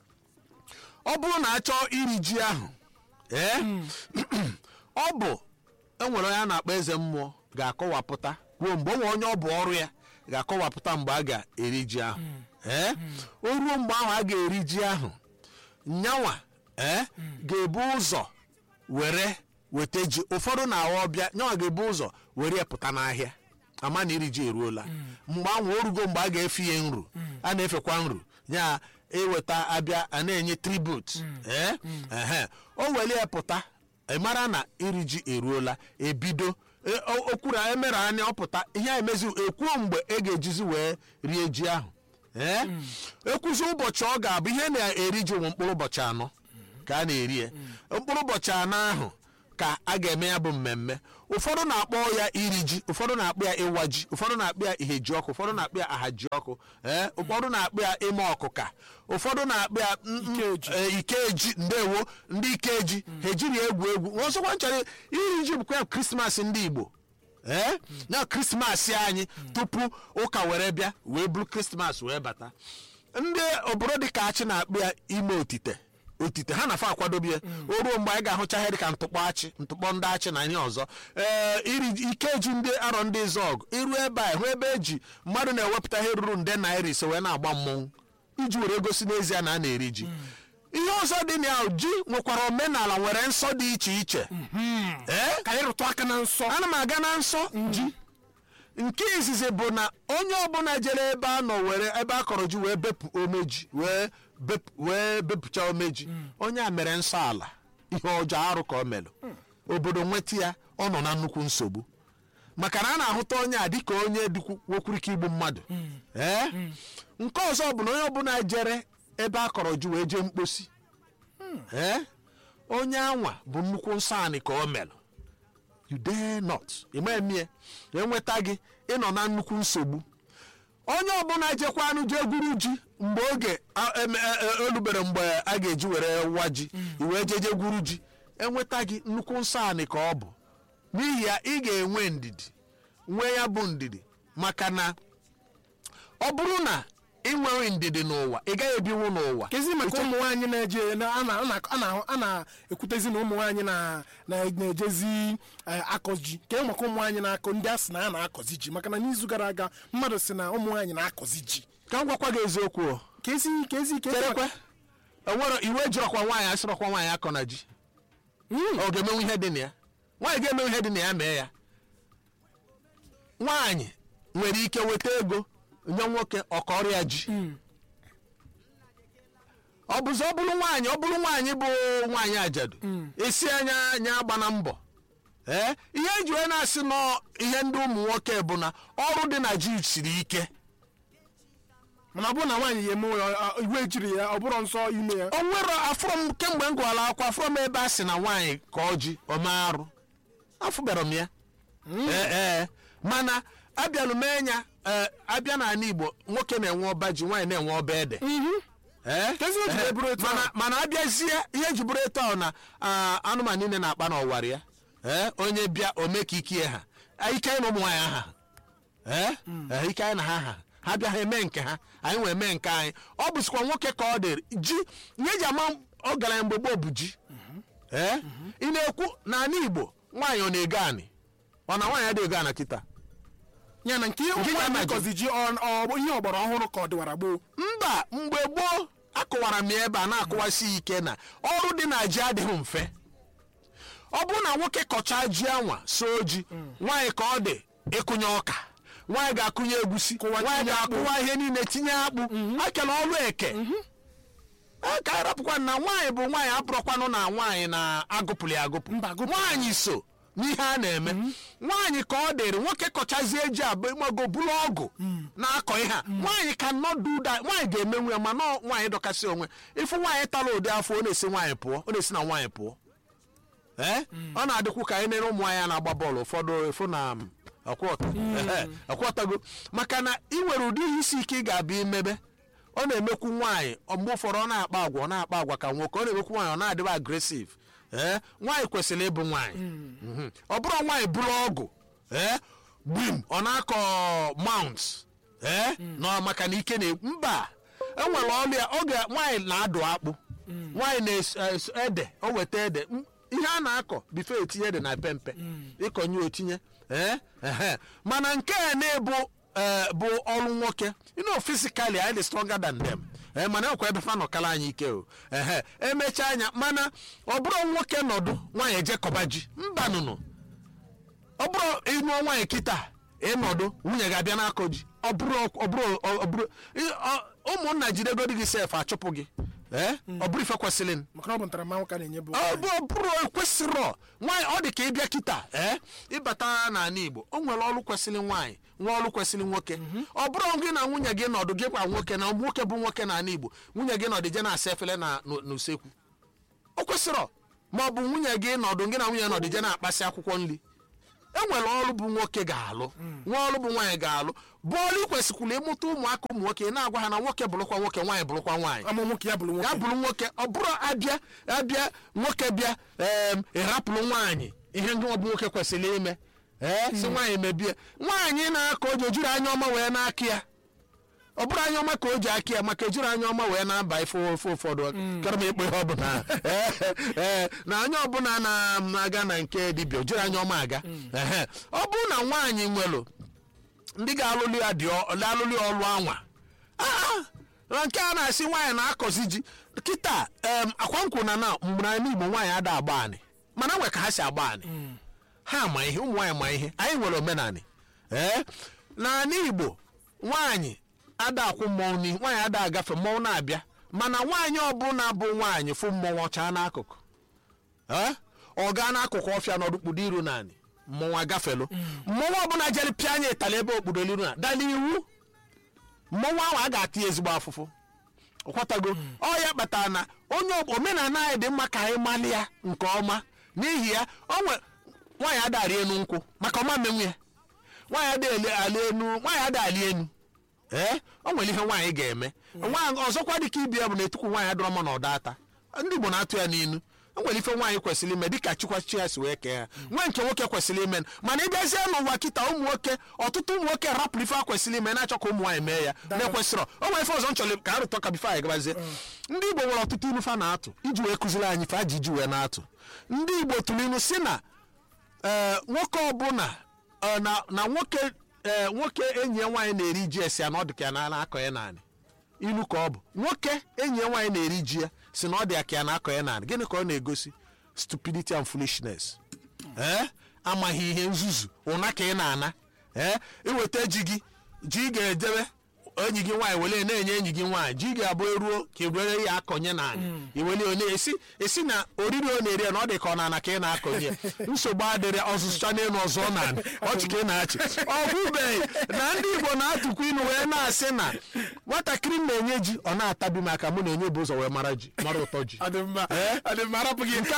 B: ọ bụrụ na achọọ iri ji ahụ ee ọ bụ enwere onye a na-akpọ eze mmụọ ga-akọwapụta ruo mgbe onwe onye ọ bụ ọrụ ya ga-akọwapụta mgbe a ga-eri ji ahụ ee o ruo mgbe ahụ a ga-eri ji ahụ nyanwa ee ga-ebu ụzọ were weta ji ụfọdụ na-awa ọbịa nyanwa ga-ebu ụzọ were pụta n'ahịa ama na iri ji eruola mgbe ahụ o rugo mgbe a ga-efe ya nru a na-efekwa nru ya eweta abịa a na-enye tribute ee ehe o were ya pụta mara na iri ji eruola ebido okwuru emere anya ọpụta ihe a emezi ekwuo mgbe e ga-ejizi wee rie ji ahụ ee ekwuzi ụbọchị ọ ga-abụ ihe na-eri ji nwe mkpụrụ ụbọchị anọ ka a na-eri ya mkpụrụ ụbọchị anọ ahụ ka a ga-eme ya bụ mmemme ụfọdụ na-akpọ ya iri ji ụfọdụ na-akpọ ya ịwa ji ụfọdụ na-akpọ ya ihe ji ọkụ ụfọdụ na-akpọ ya aha ji ọkụ ee ụfọdụ na-akpọ ya ime ọkụka ụfọdụ na-akpọ ya ikeji ndewo ndị ikeji ha ejiri egwu egwu ọzọkwa nchọrọ iri ji bụkwa ya krismas ndị Igbo ee na krismas anyị tupu ụka were bịa wee bụrụ krismas wee bata ndị obodo dịka achị na-akpọ ya ime otite otite ha na-afa akwadobe ya o ruo mgbe anyị ga-ahụcha ihe dịka ntụkpọ achị ntụkpọ ndị achị na ihe ọzọ ee iri ikeji ndị arọ ndị zọgụ iru ebe a hụ ebe eji mmadụ na-ewepụta ihe ruru nde naira ise wee na-agba mmọnwụ iji were gosi n'ezie na a na-eri ji ihe ọzọ dị na ya ji nwekwara omenala nwere nsọ dị iche iche ee
A: ka anyị rụtụ aka na nsọ
B: ana m aga na nsọ ji nke izizi bụ na onye ọbụla jere ebe a nọ were ebe a kọrọ ji wee bepụ omeji wee wee bepụcha omeji onye a mere nsọ ala ihe ọjọọ arụ ka o melụ obodo nweta ya ọ nọ na nnukwu nsogbu maka na a na-ahụta onye a dịka onye nwekwuru ike igbu mmadụ ee nke ọzọ bụ na onye ọbụla jere ebe a kọrọ ji wee jee mkposi ee onye anwa bụ nnukwu nsọ anị ka o melụ you dare not ememie enweta gị ịnọ na nnukwu nsogbu onye ọbụla jekwa anụ jee gwuru ji mgbe oge olubere mgbe a ga-eji were wa ji iwee jeje gwuru ji enweta gị nnukwu nsọ anị ka ọ bụ n'ihi ya ị ga-enwe ndidi nwee ya bụ ndidi maka na ọ bụrụ na ị nwere ndidi n'ụwa ị gaghị ebinwu n'ụwa
A: kezi maka ụmụ nwaanyị na-eje a na-ekwutezi na ụmụ nwaanyị na-ejezi akọ ji ka maka ụmụ nwaanyị na-akọ ndị a sị na a na-akọzi ji maka na n'izu gara aga mmadụ sị na ụmụ nwaanyị na-akọzi ji
B: ka m gwakwa gị eziokwu
A: kezi kezi
B: kerekwe enwere iwe jirọkwa nwaanyị asịrọkwa nwaanyị akọ na ji ọ ga-emenwe ihe dị na ya nwaanyị ga-emenwe ihe dị na ya mee ya nwaanyị nwere ike weta ego nye nwoke ọkọrọ ya ji ọ bụzi ọ bụrụ nwaanyị ọ bụrụ nwaanyị bụ nwaanyị ajadu esi anya anya agba na mbọ ee ihe eji wee na-asị nọ ihe ndị ụmụ nwoke bụ na ọrụ dị na ji siri ike
A: mana ọ bụrụ na nwaanyị ya eme iwe ejiri ya ọ bụrụ nsọ ime ya
B: o nwere afọ m kemgbe m gụwara akwụkwọ afọ m ebe a sị na nwaanyị ka ọ ji ome arụ afụbara m ya ee ee mana abịalụ m enya abịa n'ala Igbo nwoke na-enwe ọba ji nwaanyị na-enwe ọba ede mana abịazie ihe ji bụrụ eto na anụmanụ niile na-akpa n'ọwara ya ee onye bịa ome ka ikie ha ike na ụmụ nwaanyị aha ee ike anyị na ha ha ha bịa ha eme nke ha anyị wee mee nke anyị ọ bụzikwa nwoke ka ọ dịrị ji ihe eji ama ọgaranya mgbe gboo bụ ji ee ị na-ekwu n'ala Igbo nwaanyị ọ na-ego anị ọ na nwaanyị adịghị ego ana kịta
A: ya na nke ihe ji ihe ọgbara ọhụrụ ka ọ dịwara gboo
B: mba mgbe gboo akụwara m ebe a na-akụwasị ike na ọrụ dị na ji adịghị mfe ọ bụrụ na nwoke kọchaa ji anwa soo ji nwaanyị ka ọ dị ịkụnye ọka nwaanyị ga-akụnye egusi nwaanyị ga-akụwa ihe niile tinye akpụ akele ọrụ eke ka anyị rapụkwa na nwaanyị bụ nwaanyị apụrọkwanụ na nwaanyị na-agụpụrụ ya agụpụ nwaanyị so n'ihe a na-eme nwaanyị ka ọ dịrị nwoke kọchazie ji abụmago bụrụ ọgụ na-akọ ihe a nwaanyị ka nọdụ ụda nwaanyị ga-emenwu ya mana nwaanyị dọkasị onwe ịfụ nwaanyị tara ụdị afọ ọ na-esi nwaanyị pụọ ọ na-esi na nwaanyị pụọ ee ọ na-adịkwu ka anyị nere ụmụ anyị na-agba bọọlụ ụfọdụ efu na ọkwọtago maka na ị nwere ụdị ihe isi ike ị ga-abịa imebe ọ na-emekwu nwaanyị mgbe ụfọdụ ọ na-akpa agwa ọ na-akpa agwa ka nwoke ọ na-emekwu nwaanyị ọ na-adịba agresiv ee nwaanyị kwesịrị ịbụ nwaanyị ọ bụrụ nwaanyị bụrụ ọgụ ee gbim ọ na-akọ mount ee na maka na ike na mba enwere ọrụ ya oge nwaanyị na-adụ akpụ nwaanyị na-ede o weta ede ihe a na-akọ bifo etinye ede na pempe ịkọnye otinye ee mana nke a na-ebu bụ ọrụ nwoke you know physically I dey stronger than them ee mana ekwe ebe fa nọkala anyị ike o ehe emecha anya mana ọ bụrụ nwoke nọdụ nwaanyị ejekọba ji mba nụnụ ọ bụrụ ịnụ nwaanyị kịta ịnọdụ nwunye ga-abịa n'akọ ji ọ bụrụ ọ bụrụ ọ bụrụ ụmụnna jidegodi gị sef achụpụ gị ee ọ bụrụ ife kwesịrị
A: maka ọ bụ ntaramahụhụ ka na-enye bụ
B: ọ bụrụ ekwesịrọ nwaanyị ọ dị ka ịbịa kịta ee ịbata n'ala Igbo o nwere ọrụ kwesịrị nwaanyị nwa ọrụ kwesịrị nwoke ọ bụrụ gị na nwunye gị nọdụ gị kwa nwoke na nwoke bụ nwoke n'ala Igbo nwunye gị nọdụ je na-asa efere na n'usekwu o kwesịrọ ma ọ bụ nwunye gị nọdụ gị na nwunye nọdụ je na-akpasị akwụkwọ nri e nwere ọrụ bụ nwoke ga-alụ nwa ọrụ bụ nwaanyị ga-alụ bụ ọrụ kwesịkwara ịmụta ụmụaka ụmụ nwoke na-agwa ha na nwoke bụrụkwa nwoke nwaanyị bụrụkwa nwaanyị
A: ya
B: bụrụ nwoke ọ bụrụ abịa abịa nwoke bịa ee ịrapụrụ nwaanyị ihe ndị ọ bụ nwoke kwesịrị ime ee si nwaanyị mebie nwaanyị na-akọ o ji ojiri anya ọma wee na-akị ya ọ bụrụ anya ọma ka o ji akị ya maka ejiri anya ọma wee na-aba ife ofe ụfọdụ kara m ikpe ihe ọbụla ee na anya ọbụla na-aga na nke dibịa ojiri anya ọma aga ee ọ bụrụ na nwaanyị nwere ndị ga-alụlụ ya dị alụlụ ọlụ anwa na nke a na-asị nwaanyị na-akọzi ji kịta akwa nkwụ na na mgbere anyị Igbo nwaanyị ada agba anị mana nwe ka ha si agba anị ha ma ihe ụmụ nwaanyị ma ihe anyị nwere omenanị ee n'ala Igbo nwaanyị ada akwụ mmọnwụ nwaanyị ada agafe mmọnwụ na-abịa mana nwaanyị ọbụla bụ nwaanyị fụ mmọnwụ ọcha n'akụkụ ee ọ gaa n'akụkụ ọfịa n'ọdụkpudo iru naanị mmọnwụ agafelu mmọnwụ ọbụla jere pịa anya ịtala ebe okpudo iru na dala iwu mmọnwụ ahụ a ga-atị ezigbo afụfụ ọkwatago ọ ya kpatara na onye omenala anyị dị mma ka anyị mali ya nke ọma n'ihi ya onwe nwaanyị ada arị enu nkwụ maka ọma mmenwu ya nwaanyị ada ali enu nwaanyị ada ali enu ee o nwere ihe nwaanyị ga-eme nwaanyị ọzọkwa dị ka ibi ya bụ na etukwu nwaanyị adọrọ mma na ọda ata ndị Igbo na-atụ ya n'inu o nwere ife nwaanyị kwesịrị ime dịka chukwachi ya si wee kee ha nwe nke nwoke kwesịrị ime mana ịbịazie n'ụwa kịta ụmụ nwoke ọtụtụ ụmụ nwoke rapụrụ ife a kwesịrị ime na-achọ ka ụmụ nwaanyị mee ya na-ekwesịrọ o nwere ife ọzọ nchọrọ ka arụtọ ka bifo anyị gabazie ndị Igbo nwere ọtụtụ ilu fa na-atụ iji wee kụziri anyị fa ji iji wee na-atụ ndị Igbo tụrụ ilu si na nwoke ọbụla na nwoke nwoke enyi ya nwaanyị na-eri ji esi ya na ọ dị ka ya na-akọ ya naanị ilu ka ọ bụ nwoke enyi ya nwaanyị na-eri ji ya si na ọ dị ka ya na-akọ ya naanị gịnị ka ọ na-egosi stupidity and foolishness ee amaghị ihe nzuzu ụna ka ị na-ana ee iweta ji gị ji ga-edebe enyi gị nwaanyị wele na-enye enyi gị nwaanyị ji ga-abụ eruo ka ewere ya akọnye naanị iwele onye esi esi na oriri ọ na-eri na ọ dị ka ọ na-ana ka ị na-akọnye nsogbu adịrị ọzụzụcha n'elu ọzọ naanị ọchị ka ị na-achị ọ bụbeghị na ndị Igbo na-atụkwa inu wee na-asị na nwatakịrị na-enye ji ọ na-atabi maka mụ na-enye bụ ụzọ wee mara ji mara ụtọ ji nke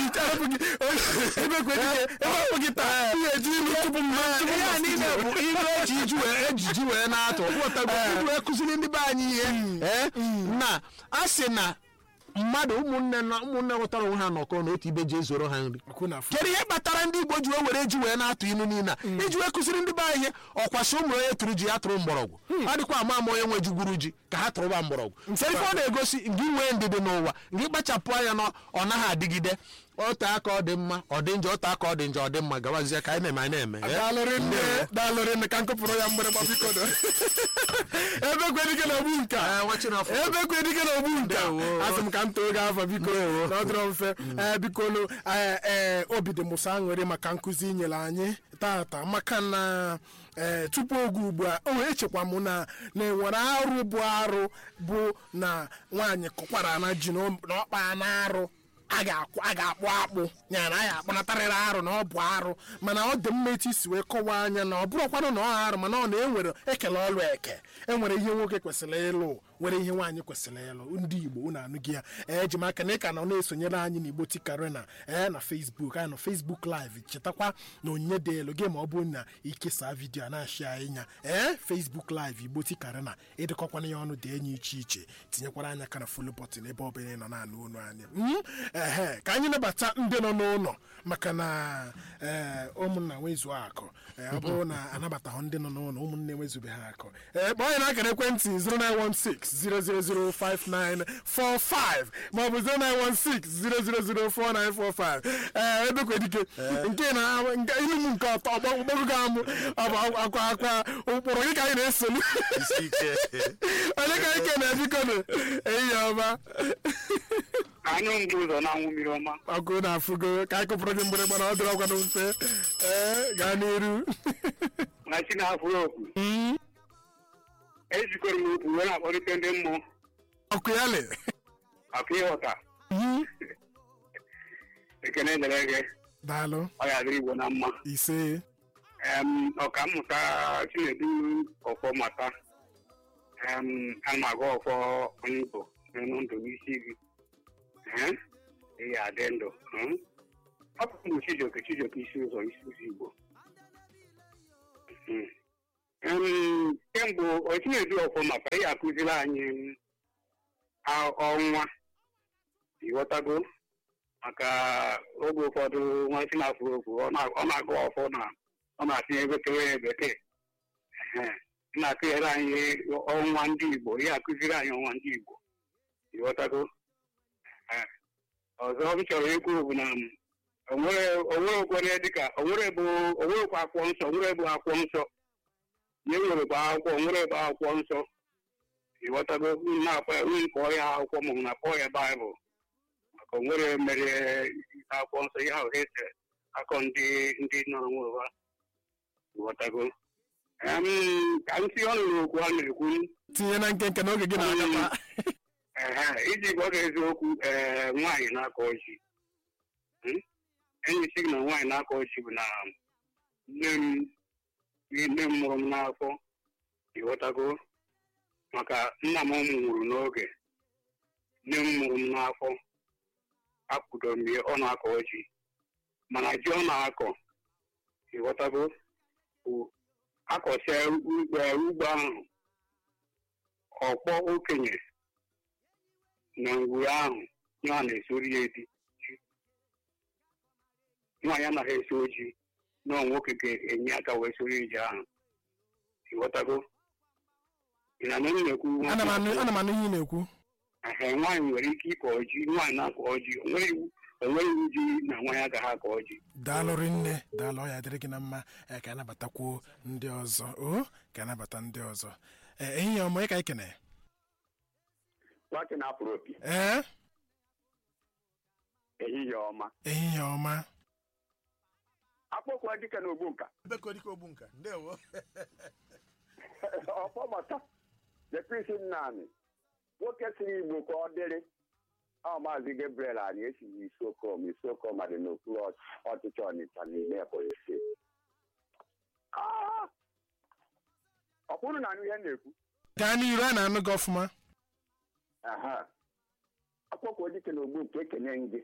B: arapụghị taa ihe niile bụ ilu eji iji wee ejiji wee na-atụ ọkpụtago wee kụziri ndị be anyị ihe ee na a sị na mmadụ ụmụnne na ụmụnne nwetara onwe ha nọkọ n'otu ibe ji ezoro ha nri kedu ihe kpatara ndị Igbo ji wee were ji wee na-atụ inu niile a iji wee kụziri ndị be anyị ihe ọkwasị ụmụ onye tụrụ ji ya tụrụ mgbọrọgwụ ọ dịkwa ama ama onye nwe ji gwuru ji ka ha tụrụba mgbọrọgwụ sere ife ọ na-egosi ngị nwee ndịdị n'ụwa ngị kpachapụ anya na ọ naghị adịgide ote aka ọ dị mma ọ dị njọ ote aka ọ dị njọ ọ dị mma gawazie ka anyị na-eme anyị na-eme
A: daalụrị nne ka nkụpụrụ ya mgbịrịgba biko ebe kwedike na ogbu nka ebe kwedike na ogbu nka asị m ka m too ga afọ biko na ọ dịrọ mfe ee biko nu ee obi dị mụsa aṅụrị maka nkụzi inyere anyị tata maka na ee tupu oge ugbu a o echekwa m na na-enwere arụ bụ arụ bụ na nwaanyị kụkwara na ji na ọkpa na arụ a ga-akpụ akpụ ya na a akpụnatarịrị arụ na ọ bụ arụ mana ọ dị mma etu isi wee kọwaa anya na ọ bụrụkwanụ na ọ arụ mana ọ na-enwere ekele ọlụ eke enwere ihe nwoke kwesịrị ịlụ nwere ihe nwaanyị kwesịrị ịlụ ndị Igbo unu anụghị ya eji m aka na ịka nọ na-esonyere anyị na Igbo Tikarena ee na Facebook anyị nọ Facebook live chetakwa na onyinye dị elu gị ma ọ bụrụ na ikesa vidiyo a na-achị anyị nya ee Facebook live Igbo Tikarena ịdịkọkwana ya ọnụ dị enyi iche iche tinyekwara anya ka na follow button ebe ọ bụla ị nọ na-anụ onu anyị ehe ka anyị nabata ndị nọ n'ụlọ maka na ee ụmụnna nwezuo akụ ọ bụrụ na anabataghị ndị nọ n'ụlọ ụmụnne nwezubeghị akụ ee kpọọ anyị n'akara ekwentị zero nine one six zero zero zero five nine four five maọbụ zero nine one six zero zero zero four nine four five ee ebekwedike nke na ilu m nke ọtọ ọgbọgụgo amụ akwa akwa ụkpụrụ gị ka anyị na-esolu onye ka anyị kene biko na ehihie ọma
C: anyụ ndị ụzọ na-anwụ mmiri ọma
A: ọkụ na-afụgo ka anyị kụpụrụ gị mgbịrịgba na ọ dịrị ọkwa mfe ee gaa n'iru
C: na chi na-afụrụ okwu ejikọrọ m okwu wee na-akpọrịta ndị mmụọ
A: ọkụ ya le
C: akụ ịghọta ekene dere gị
A: daalụ
C: ọ ya dịrị Igbo na mma
A: ise
C: ọka mmụta Chinedu ọfọ mata ana m agụ ọfọ onye Igbo n'elu ndụ n'isi gị ihe adị ndụ ọ bụ ụmụ Chijioke Chijioke isi ụzọ isi ụzọ Igbo kemgbe Chinedu ọfọ maka ihe akụziri anyị ọnwa ịghọtago maka oge ụfọdụ nwa si na-afụ okwu ọ na-agụ ọfọ na ọ na-atinye bekee bekee na-akụnyere anyị ọnwa ndị Igbo ihe akụziri anyị ọnwa ndị Igbo ịghọtago ọzọ m chọrọ ikwu bụ na onwere okwere dịka onwerekwa akwụkwọ nsọ onwere bụ akwụkwọ nsọ na enwerekwa akwụkwọ onwere bụ akwụkwọ nsọ ịghọtago na-akpọ ya nwunye kpọọ ya akwụkwọ ma ọ na-akpọ ya Baịbụl maka onwere mere akwụkwọ nsọ ihe ahụ ese akọ ndị ndị nọ n'ụwa ịghọtago ka m tinye ọnụ n'okwu a na-ekwu
A: tinye na nkenke n'oge gị na-agaba
C: ee iji gwa gị eziokwu ee nwaanyị na-akọ ọjị enyi si gị na nwaanyị na-akọ ọjị bụ na nne m nne m mụrụ m n'afọ ịghọtago maka nna m nwụrụ n'oge nne m mụrụ m n'afọ akwụdo m ọ na-akọ ọjị mana ji ọ na-akọ ịghọtago akọcha ugbo ahụ ọkpọ okenye na ngwuru ahụ ya na-esori ya edi nwaanyị anaghị esi oji na nwoke ga-enye aka wee soro ije ahụ ịghọtago
A: ana m anụ ihe na-ekwu
C: ehe nwaanyị nwere ike ịkọ ọjị nwaanyị na-akọ ọjị onwere iwu ji na nwaanyị agaghị akọ ọjị
A: daalụrị nne daalụ ya dịrị gị na mma ka anabatakwuo ndị ọzọ o ka anabata ndị ọzọ ehihie ọma ka anyị kene
C: nwake na-apụrụ opi
A: ee
C: ehihie ọma
A: ehihie ọma
C: akpọkwa dike na ogbu nka
B: bekodike ogbu nka ndewo
C: ọfọ mata depisi nnanị nwoke siri Igbo ka ọ dịrị ọ maazị Gabriel anyị esighị Isokom Isokom dị n'okpuru ọchịchị Ọnịcha n'ime Ebonyi steeti ọ bụrụ na anụ ihe na-ekwu
A: gaa n'iru a na-anụ gị ọfụma
C: akpọkwa dike na ogbu nke ekene gị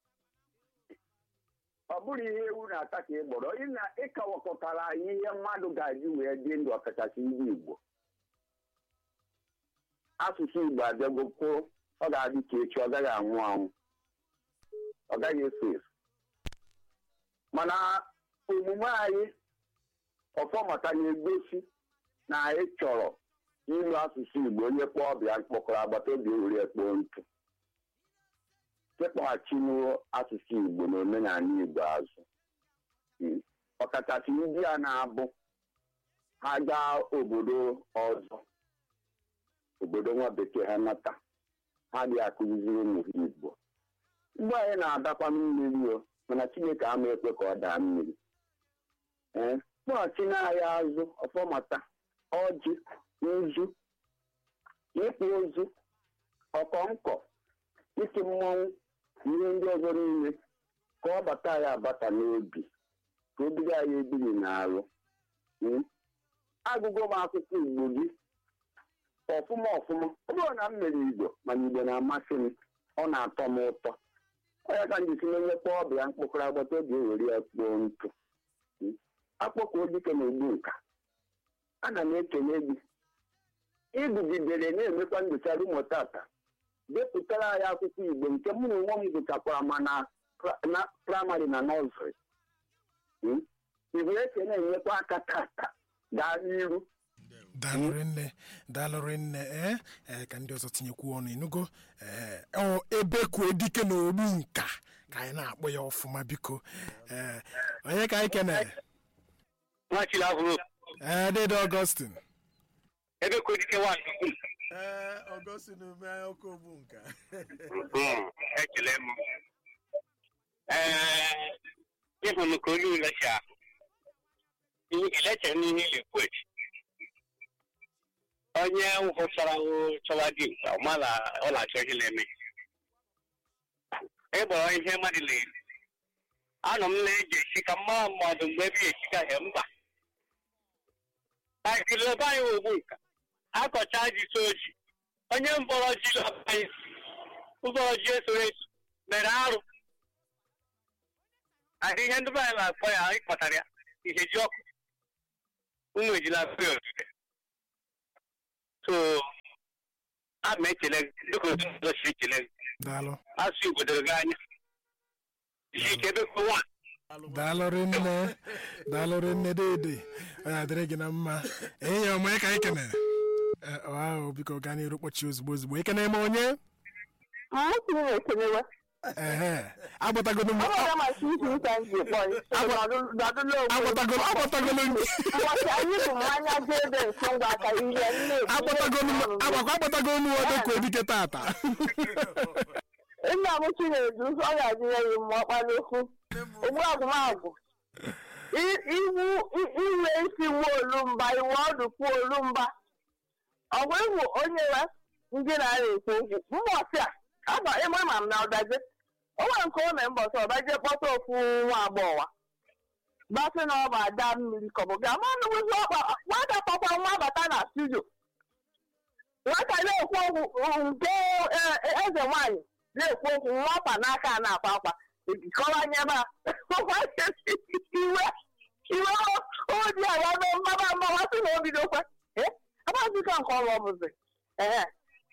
C: ọ bụrụ ihe ewu na-ata ka ị gbọrọ ịkawakọtara anyị ihe mmadụ ga-eji wee dị ndụ ọkachasị ndị Igbo asụsụ Igbo abịagokwo
D: ọ ga-adị ka echi ọ gaghị anwụ anwụ ọ gaghị efu efu mana omume anyị ọfọmata na-egosi na anyị chọrọ ịlụ asụsụ Igbo onye kpọọ ọbịa kpọkọrọ agbata obi ewere ekpoo ntụ kekpọghachi asụsụ Igbo na omenala Igbo azụ ọkachasị ndị a na-abụ ha gaa obodo ọzọ obodo nwa bekee ha nata ha dị akụziri ụmụ Igbo mgbe anyị na-adakwa mmiri o mana Chineke ama ekwe ka ọ daa mmiri ee kpọghachi n'ahịa azụ ọfọmata ọjị nzu ịkpụ ozu ọkọnkọ iti mmọnwụ ihe ndị ọzọ niile ka ọ bata ya abata n'obi ka obido anyị ebiri n'arụ agụgụ m akwụkwọ Igbo gị ọfụma ọfụma ọ bụrụ na m mere Igbo mana Igbo na-amasị m ọ na-atọ m ụtọ ọ ya ka m jisi onye kpọọ ọbịa mkpọkọrọ agbata obi ewere ya kpoo ntụ akpọkọ dike na egbu nka ana m ekele gị ịgụgidere na-emekwa nyocha rumo tata depụtara anyị akwụkwọ Igbo nke mụ na onwe m gụchakwara ma na praịmarị na nọzrị Igbo eke na-enyekwa aka tata gaa n'iru
A: daalụrị nne daalụrị nne ee ka ndị ọzọ tinyekwu ọnụ ịnụgo ee ebe kwuo dike na ogbu nka ka anyị na-akpọ ya ọfụma biko ee onye ka anyị kenere ee dede Augustine
C: ebe kwuo dike nwa
B: ee Augustine ume ọkụ ogbu nka
C: ekele m ee ịhụ m ka olu lecha elecha n'ihe lekwe onye hụchara chọwa dị mkpa ọmala ọ na-achọ ihe na-eme ịgbọrọ ihe mmadụ na-eri anọ m na-eji esi ka mma mmadụ mgbe ebe esikaghị mba akịlịba anyị ogbu nka akọcha ji so oji onye mbọrọ ji anyị ụzọrọ ji esoro esu mere arụ ahụ ihe ndị be anyị na-akpọ ya anyị kpọtara ya ihe ji ọkụ ụmụ ejila fe otude so a ma ekele dịka otu ọzọ si ekele asụ Igbo doro gị anya isi ike ebe kpọwa
A: daalụrị nne daalụrị nne dede onye adịrị gị na mma enyi ya ọma ka anyị kenere ahụ biko gaa n'iru kpọchi ozugbo ozugbo ekene m onye ehe agbatagodo m agbatago m odekwa dike tata
E: nna m Chinedu ọ ga-adịrị ya mma ọkpara okwu ogbu agwụmagwụ iwe isi nwa olumba iwe ọdụkwu olumba ọgwụ ịwụ onye ya ndị na-arịa ekwu okwu mbọsị a aba ịma ma m na ọdaje onwe nke o mee mbọsị ọdaje kpọta okwu nwa agbọghọ basị na ọ bụ ada mmiri kọbụ ga ma nụwụzi ọkpa nwata kpọkwa nwa bata na studio nwata na-ekwu okwu nke eze nwaanyị na-ekwu okwu nwata n'aka a na-akwa akwa ebikọwanyeba iwe iwe odi ala na mmaba mmawa sị na o bidokwa abazika nke ọrụ ọbụzi ee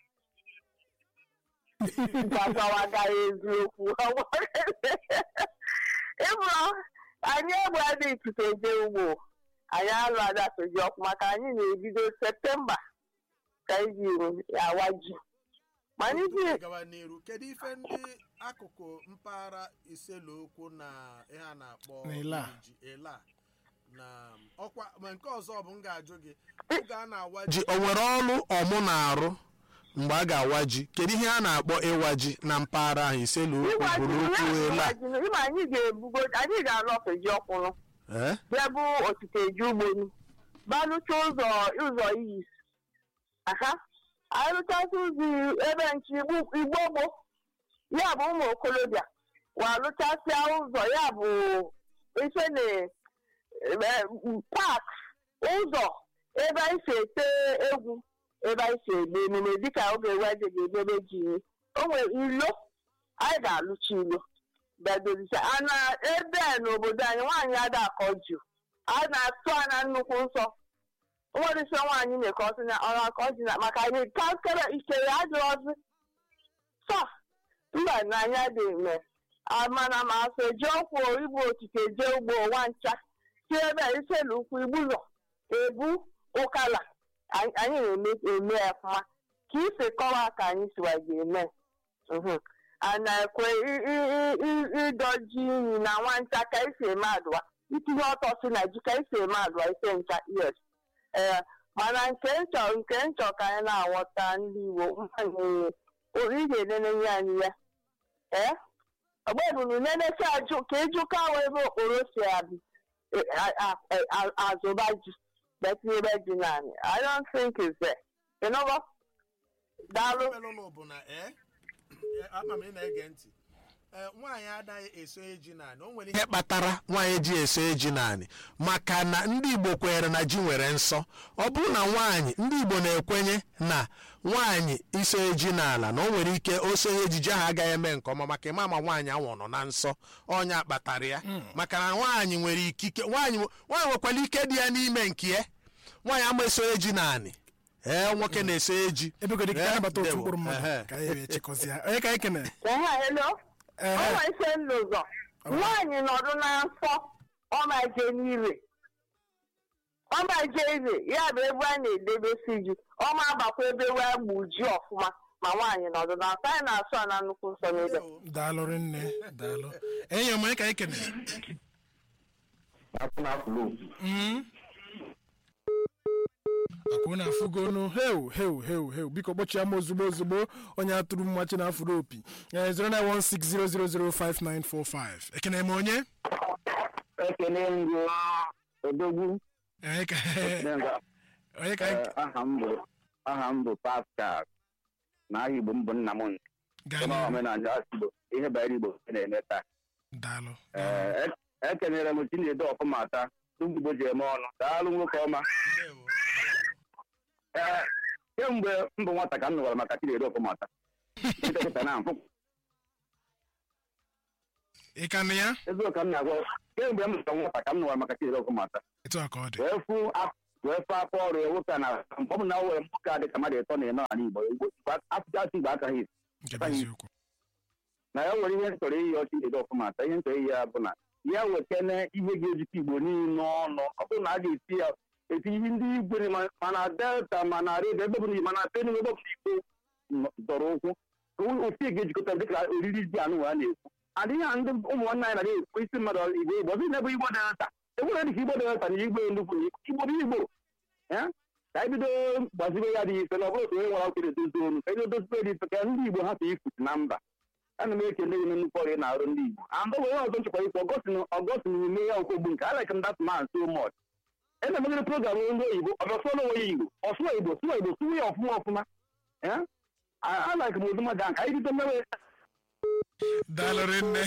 E: gwazawaga eziokwu ịbụrụ anyị egbe adị ikuku eje ugbo anyị alụ adatoji ọkụ maka anyị na-ebido Septemba ka iji awa ji mana iji
B: gawa n'iru kedu ife ndị akụkụ mpaghara Iselokwu na ihe a na-akpọ ela na ọkwa ma nke ọzọ bụ m ga-ajụ gị oge a na-awa ji o nwere ọrụ ọmụ na-arụ mgbe a ga-awa ji kedu ihe a na-akpọ ịwa ji na mpaghara ahụ Iselokwu bụrụ okwu ela
E: anyị ga-ebugo anyị ga-alọfe ji ọkwụrụ bịa bụ otite ji ugbonu balụcha ụzọ ụzọ iyi aha anyị lụchasị ụzọ ebe nche igbo gbo ya bụ ụmụ okorobịa wa lụchasịa ụzọ ya bụ ife na pak ụzọ ebe anyị si ete egwu ebe anyị si egbe emume dịka oge weje ga-emebe ji o nwere ilo anyị ga-alụcha ilo bedolicha ana ebe n'obodo anyị nwaanyị ada akọ ji a na-atụ a na nnukwu nsọ nwerisi nwaanyị na-ekọsị na ọrụ akọ ji na maka anyị kaskere ikere ajụ ọzọ mba na anya dị ime mana ma asọ eji ọkwụ igbu okike jee ugbo ụwa ncha si ebe iselu ukwu igbulọ ebu ụkala anyị na-eme ọfụma ka isi kọwa ka anyị siwa ga-eme ana ekwe ịdọji iyi na nwancha ka isi eme adụwa itinye ọtọ si na ji ka isi eme adụwa ise ncha yes ee mana nke nchọ nke nchọ ka anyị na-aghọta ndị Igbo ori ga-enenenye anyị ya ee ọgbebunu nenesi ajụ ka ịjụka wee ebe okporo si azụba ji betinyebe ji naanị I don't think it's there. You know what? Daalụ.
B: Nwaanyị adaghị eso eji naanị o nwere ihe kpatara nwaanyị ji eso eji naanị maka na ndị Igbo kwenyere na ji nwere nsọ. Ọ bụrụ na nwaanyị ndị Igbo na-ekwenye na nwaanyị iso eji n'ala na o nwere ike oso ejije ha agaghị eme nke ọma maka ịma ma nwaanyị anwụ nọ na nsọ ọnya kpatara ya maka na nwaanyị nwere ikike nwaanyị nwaanyị nwekwara ike dị ya n'ime nke ya nwaanyị ama eso eji naanị ee nwoke na-eso eji
A: ebegodi ka anabata otu mkpụrụ mmadụ ka anyị echekọzi ya onye ka anyị kene
E: hello ọnwa ise n'ụzọ nwaanyị nọdụ na nsọ ọmaje n'ire ọmaje ire ya bụ ebe a na-edebesi ji ọma agbakwa ebe wee gbu ji ọfụma ma nwaanyị nọdụ na nsọ anyị na-asụ a na nnukwu nsọ n'ebe
A: daalụ rinne daalụ enyi m onye ka anyị kene akwụna afụgonu heu heu heu heu biko kpọchie m ozugbo ozugbo onye atụrụ mmachi na afụrụ opi zero nine one six zero zero zero five nine four five ekene m onye
D: ekene ngụ odogwu
A: onye ka onye ka
D: aha m bụ aha m bụ Pascal na aha Igbo mbụ nna m
A: gaa
D: omenala Igbo ihe banyere Igbo na-eme taa
A: daalụ
D: ekenere m Chinedu ọfụmata ndị Igbo ji eme ọnụ daalụ nwoke ọma ee kemgbe mbụ nwata ka m nụwara maka Chinedu ọfụmata
A: ị ka nụ ya
D: eziokwu ka m na-agwa kemgbe m nụrụ nwata ka m nụwara maka Chinedu ọfụmata wee fụ afọ ọrụ ya nwoke na mgbe ọ bụ na o nwere nwoke adị ka mmadụ ịtọ na ịnọ n'ala Igbo asụsụ Igbo akaghị na ya nwere ihe ntọrọ iyi ọchị Chinedu ọfụmata ihe ntọrọ iyi ya bụ na ya wetene ihe ga-ejikọ Igbo niile ọnụ ọ bụrụ na a ga-eti ya eti ihe ndị Igwe mana Delta mana Redio ebe bụrụ mana Benue ebe bụrụ Igbo dọrọ ụkwụ otu ga-ejikọta dịka oriri ji anụ a na-ekwu adịghị ha ndị ụmụnne anyị na-ekwu isi mmadụ Igbo Igbo ọzọ na-ebe Igbo Delta enwere dịka Igbo Delta na Igbo nnukwu Igbo bụ Igbo ka anyị bido gbazibe ya dị ife na ọ bụrụ otu onye nwere ọkụ edozi olu ka anyị dozibe dị ife ka ndị Igbo ha si ifuchi na mba ana m ekele gị nnukwu ọrụ ị na-arụ ndị Igbo and onwe onye ọzọ nchekwa ikwu ọgọstin ime ya nkwogbu nke I like that man so much ena megide program ndị oyibo ọbịasụọla onwe ya Igbo ọsụwa Igbo sụwa Igbo sụwa ya ọfụma ọfụma a like m ozi mmadụ ahụ ka anyị bido mewe
A: daalụ rinne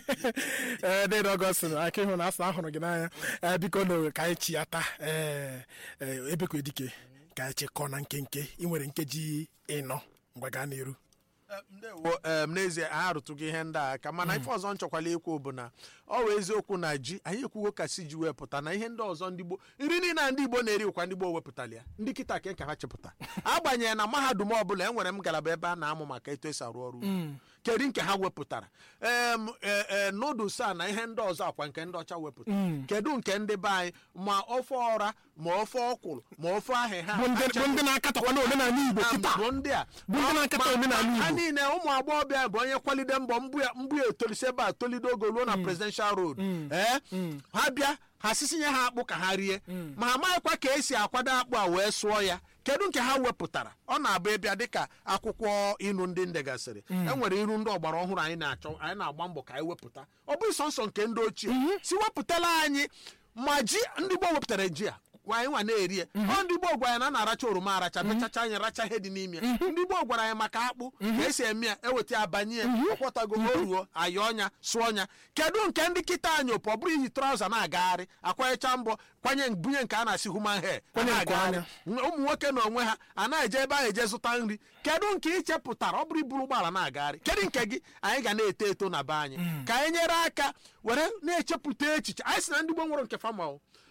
A: ee dịrị ọgọstin aka ịhụ na asụ ahụrụ gị n'anya biko na ka anyị chi ya taa ee ebekwe dike ka anyị chekọọ na nkenke ị nwere nkeji ịnọ ngwa gaa n'iru
B: ndewo n'ezie anyị arụtụghị ihe ndị a aka mana ife ọzọ nchọkwala ekwu bụ na ọ wee eziokwu na ji anyị ekwugo ka si ji wepụta na ihe ndị ọzọ ndị Igbo nri niile na ndị Igbo na-eri ụkwa ndị Igbo wepụtara ya ndị kịta ka ha chepụta agbanyeghị na mahadum ọbụla enwere m ngalaba ebe a na-amụ maka etu esi arụ ọrụ kedu nke ha wepụtara ee noodles a na ihe ndị ọzọ akwa nke ndị ọcha wepụta kedu nke ndị be anyị ma ofe ọra ma ofe ọkwụrụ ma ofe ahịhịa
A: bụ ndị na-akatakwa n'omenala Igbo kịta
B: bụ ndị a
A: bụ ndị na-akata omenala Igbo
B: ha niile ụmụ agbọghọbịa bụ onye kwalide mbọ mbụ ya etolisi ebe a tolide ogo ruo na presidential road ee ha bịa ha sisinye ha akpụ ka ha rie ma ha amaghịkwa ka esi akwado akpụ a wee sụọ ya kedu nke ha wepụtara ọ na-abụ ịbịa dịka akwụkwọ ilu ndị ndegasịrị enwere iru ndị ọgbara ọhụrụ anyị na-achọ anyị na-agba mbọ ka anyị wepụta ọ bụ sọ nsọ nke ndị ochie si wepụtala anyị ma ji ndị Igbo wepụtara ji a anyị nwa na-eri ya ọ ndị Igbo gwara ya na a na-aracha oroma aracha mechacha anya racha ihe dị n'ime ya ndị Igbo gwara ya maka akpụ ka esi eme ya eweta ya banye ya ọkwọtago oruo ayọ ọnya sụọ ọnya kedu nke ndị kịta anyị opụ ọ bụrụ iyi trauza na-agagharị akwanyecha mbọ kwanye bunye nke a na-asị human hair na-agagharị ụmụ nwoke na onwe ha a na-eje ebe ahụ eje zụta nri kedu nke ichepụtara ọ bụrụ iburu ụgbọala na-agagharị kedu nke gị anyị ga na-eto eto na be anyị ka anyị nyere aka were na-echepụta echiche anyị sị na ndị Igbo nwere nke fama ọ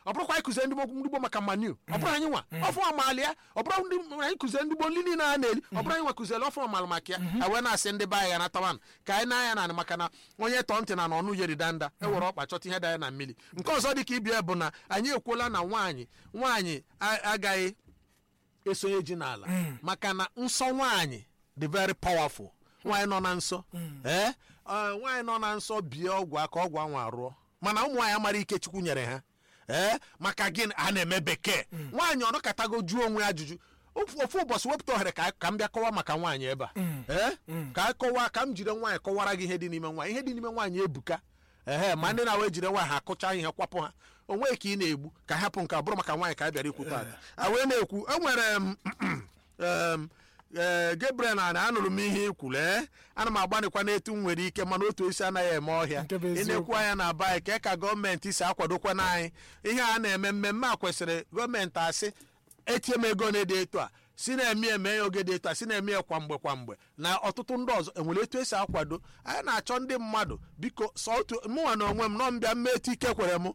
B: ọ bụrụkwa anyị kụzie ndị Igbo maka manu ọ bụrụ anyị nwa ọfụ amaala ya ọ bụrụ ndị anyị kụzie ndị Igbo nri niile a na-eli ọ bụrụ anyị nwa kụziere ọfụ amaala maka ya ewee na-asị ndị be anyị ya na tawan ka anyị na-anya na maka na onye tọọ ntị na n'ọnụ yeri danda ewere ọkpa chọta ihe danya na mmiri nke ọzọ dị ka ibia bụ na anyị ekwuola na nwaanyị nwaanyị agaghị esonye ji n'ala maka na nsọ nwaanyị dị very powerful nwaanyị nọ na nsọ ee nwaanyị nọ na nsọ bie ọgwụ aka ọgwụ anwa arụọ mana ụmụ nwaanyị amara ike Chukwu nyere ha ee maka gịnị a na-eme bekee nwaanyị ọnọkọtago jụọ onwe ya ajụjụ ofu ụbọchị wepụta ohere ka m bịa kọwa maka nwaanyị ebe a ee ka kọwa ka m jide nwaanyị kọwara gị ihe dị n'ime nwaanyị ihe dị n'ime nwaanyị ebuka ehe ma ndị na-awe jide nwaanyị ha akụcha ihe kwapụ ha onwe ka ị na-egbu ka hapụ nke bụrụ maka nwaanyị ka a bịara ikwu taa a wee na-ekwu enwere m ee Gabriel na anụrụ m ihe ikwuru ee ana m agbanịkwa n'etu m nwere ike mana otu isi anaghị eme ọhịa ị na-ekwu anya na aba anyị ka ka gọọmenti si akwadokwa n'anyị ihe a na-eme mmemme a kwesịrị gọọmenti asị etie m ego na-ede etu a si na-eme eme ya oge dị etu a si na-eme ya kwa mgbe kwa mgbe na ọtụtụ ndị ọzọ enwere etu esi akwado anyị na-achọ ndị mmadụ biko sọ otu mụnwa na onwe m nọ mbịa mmetụ ike kwere m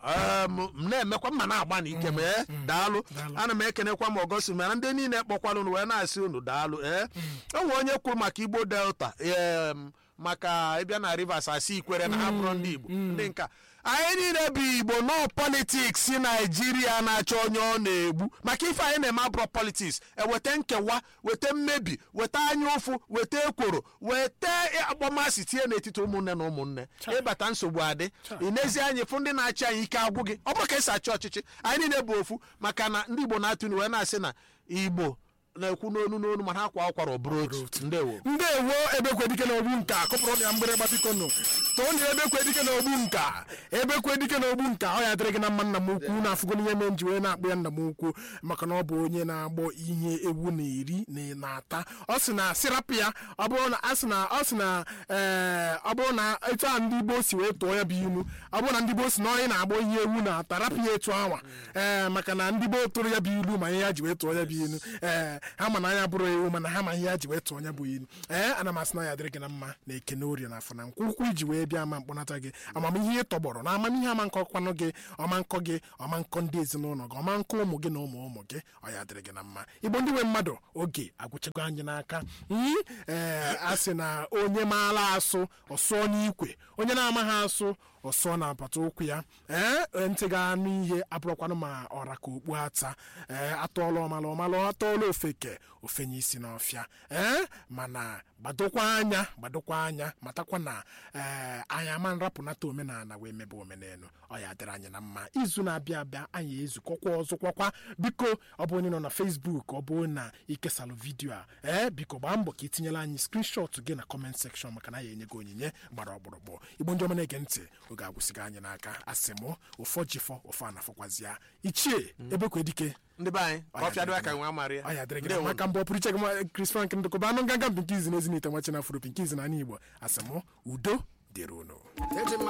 B: m na-emekwa mma na-agba na ike mee daalụ ana m ekenekwa m ọgọsi mana ndị niile kpọkwala unu wee na-asị unu daalụ ee enwe onye kwuru maka Igbo Delta ee maka ịbịa na Rivers asị ikwere na ha bụrụ ndị Igbo ndị nka anyị niile bụ Igbo nọ politiks Naijiria na-achọ onye ọ na-egbu maka ife anyị na-eme abụrọ politiks eweta nkewa weta mmebi weta anya ụfụ weta ekworo weta akpọmasị tinye n'etiti ụmụnne na ụmụnne ịbata nsogbu adị inezi anyị fụ ndị na-achị anyị ike agwụ gị ọ bụrụ ka esi achị ọchịchị anyị niile bụ ofu maka na ndị Igbo na-atụ wee na-asị na Igbo na-ekwu n'onu n'onu mana ha kwa akwara ọbụrụ otu ndewo
A: ndewo Ebekwedike na ogbu nka akụpụrụ ya mgbere gbatikọnụ too na Ebekwedike na ogbu nka Ebekwedike na ogbu nka ọ ya dịrị gị na mma nna m ukwu na-afụgo n'ihe mee nji wee na-akpụ ya nna m ukwu maka na ọ bụ onye na-agbọ ihe ewu na iri na na-ata ọ sị na sirapụ ya ọ bụrụ na asị na ọ sị na ee ọ bụrụ na etu a ndị Igbo si wee tụọ ya bụ inu ọ bụrụ na ndị Igbo si na onye na-agbọ ihe ewu na-ata rapụ ya etu anwa ee maka na ndị Igbo tụrụ ya bụ ilu ma ihe ya ji wee tụọ ya bụ inu ee ha ma na anya bụrụ ewu mana ha ma ihe ya ji wee tụọ onye bụ ilu ee ana m asị na ya dịrị gị na mma na ekene orie na afọ na nkwụkwụ iji wee bịa ma mkpọnata gị amamihe ị tọgbọrọ na amamihe ama nkọkwanụ gị ọma nkọ gị ọma nkọ ndị ezinụlọ gị ọma nkọ ụmụ gị na ụmụ ụmụ gị ọ ya dịrị gị na mma Igbo ndị nwe mmadụ oge agwụchago anyị n'aka ee a sị na onye maara asụ ọsụọ n'ikwe onye na-amaghị asụ ọsọ na apata ụkwụ ya ee ntị ga-anụ ihe abụrụkwanụ ma ọra ka okpu ata ee atọọla ọmala ọmala atọọla ofeke ofenye isi n'ọfịa ee mana gbadokwa anya gbadokwa anya matakwa na ee anyị ama nrapụnata omenala wee mebe omenelu ọ ya dịrị anyị na mma izu na-abịa abịa anyị ezukọkwa ọzọkwakwa biko ọ bụ onye nọ na Facebook ọ bụ na ikesalụ vidiyo a ee biko gbaa mbọ ka itinyela anyị screenshot gị na comment section maka na ya enye gị onyinye gbara ọgbụrụgbụ Igbo ndị ọma na-ege ntị oge agwụsịghị anyị n'aka asị mụ ụfọ jifọ ụfọ anafọkwazịa Ichie Ebekwedike
B: ndị be anyị ọfịa dị aka nwe amarị
A: ọ ya dịrị gị maka mbọ pụrụ iche gị Chris Frank ndịkọba anụ nganga nke izi na ezinite nwachi na afro nke izi na anyị Igbo asị mụ udo dịrị unu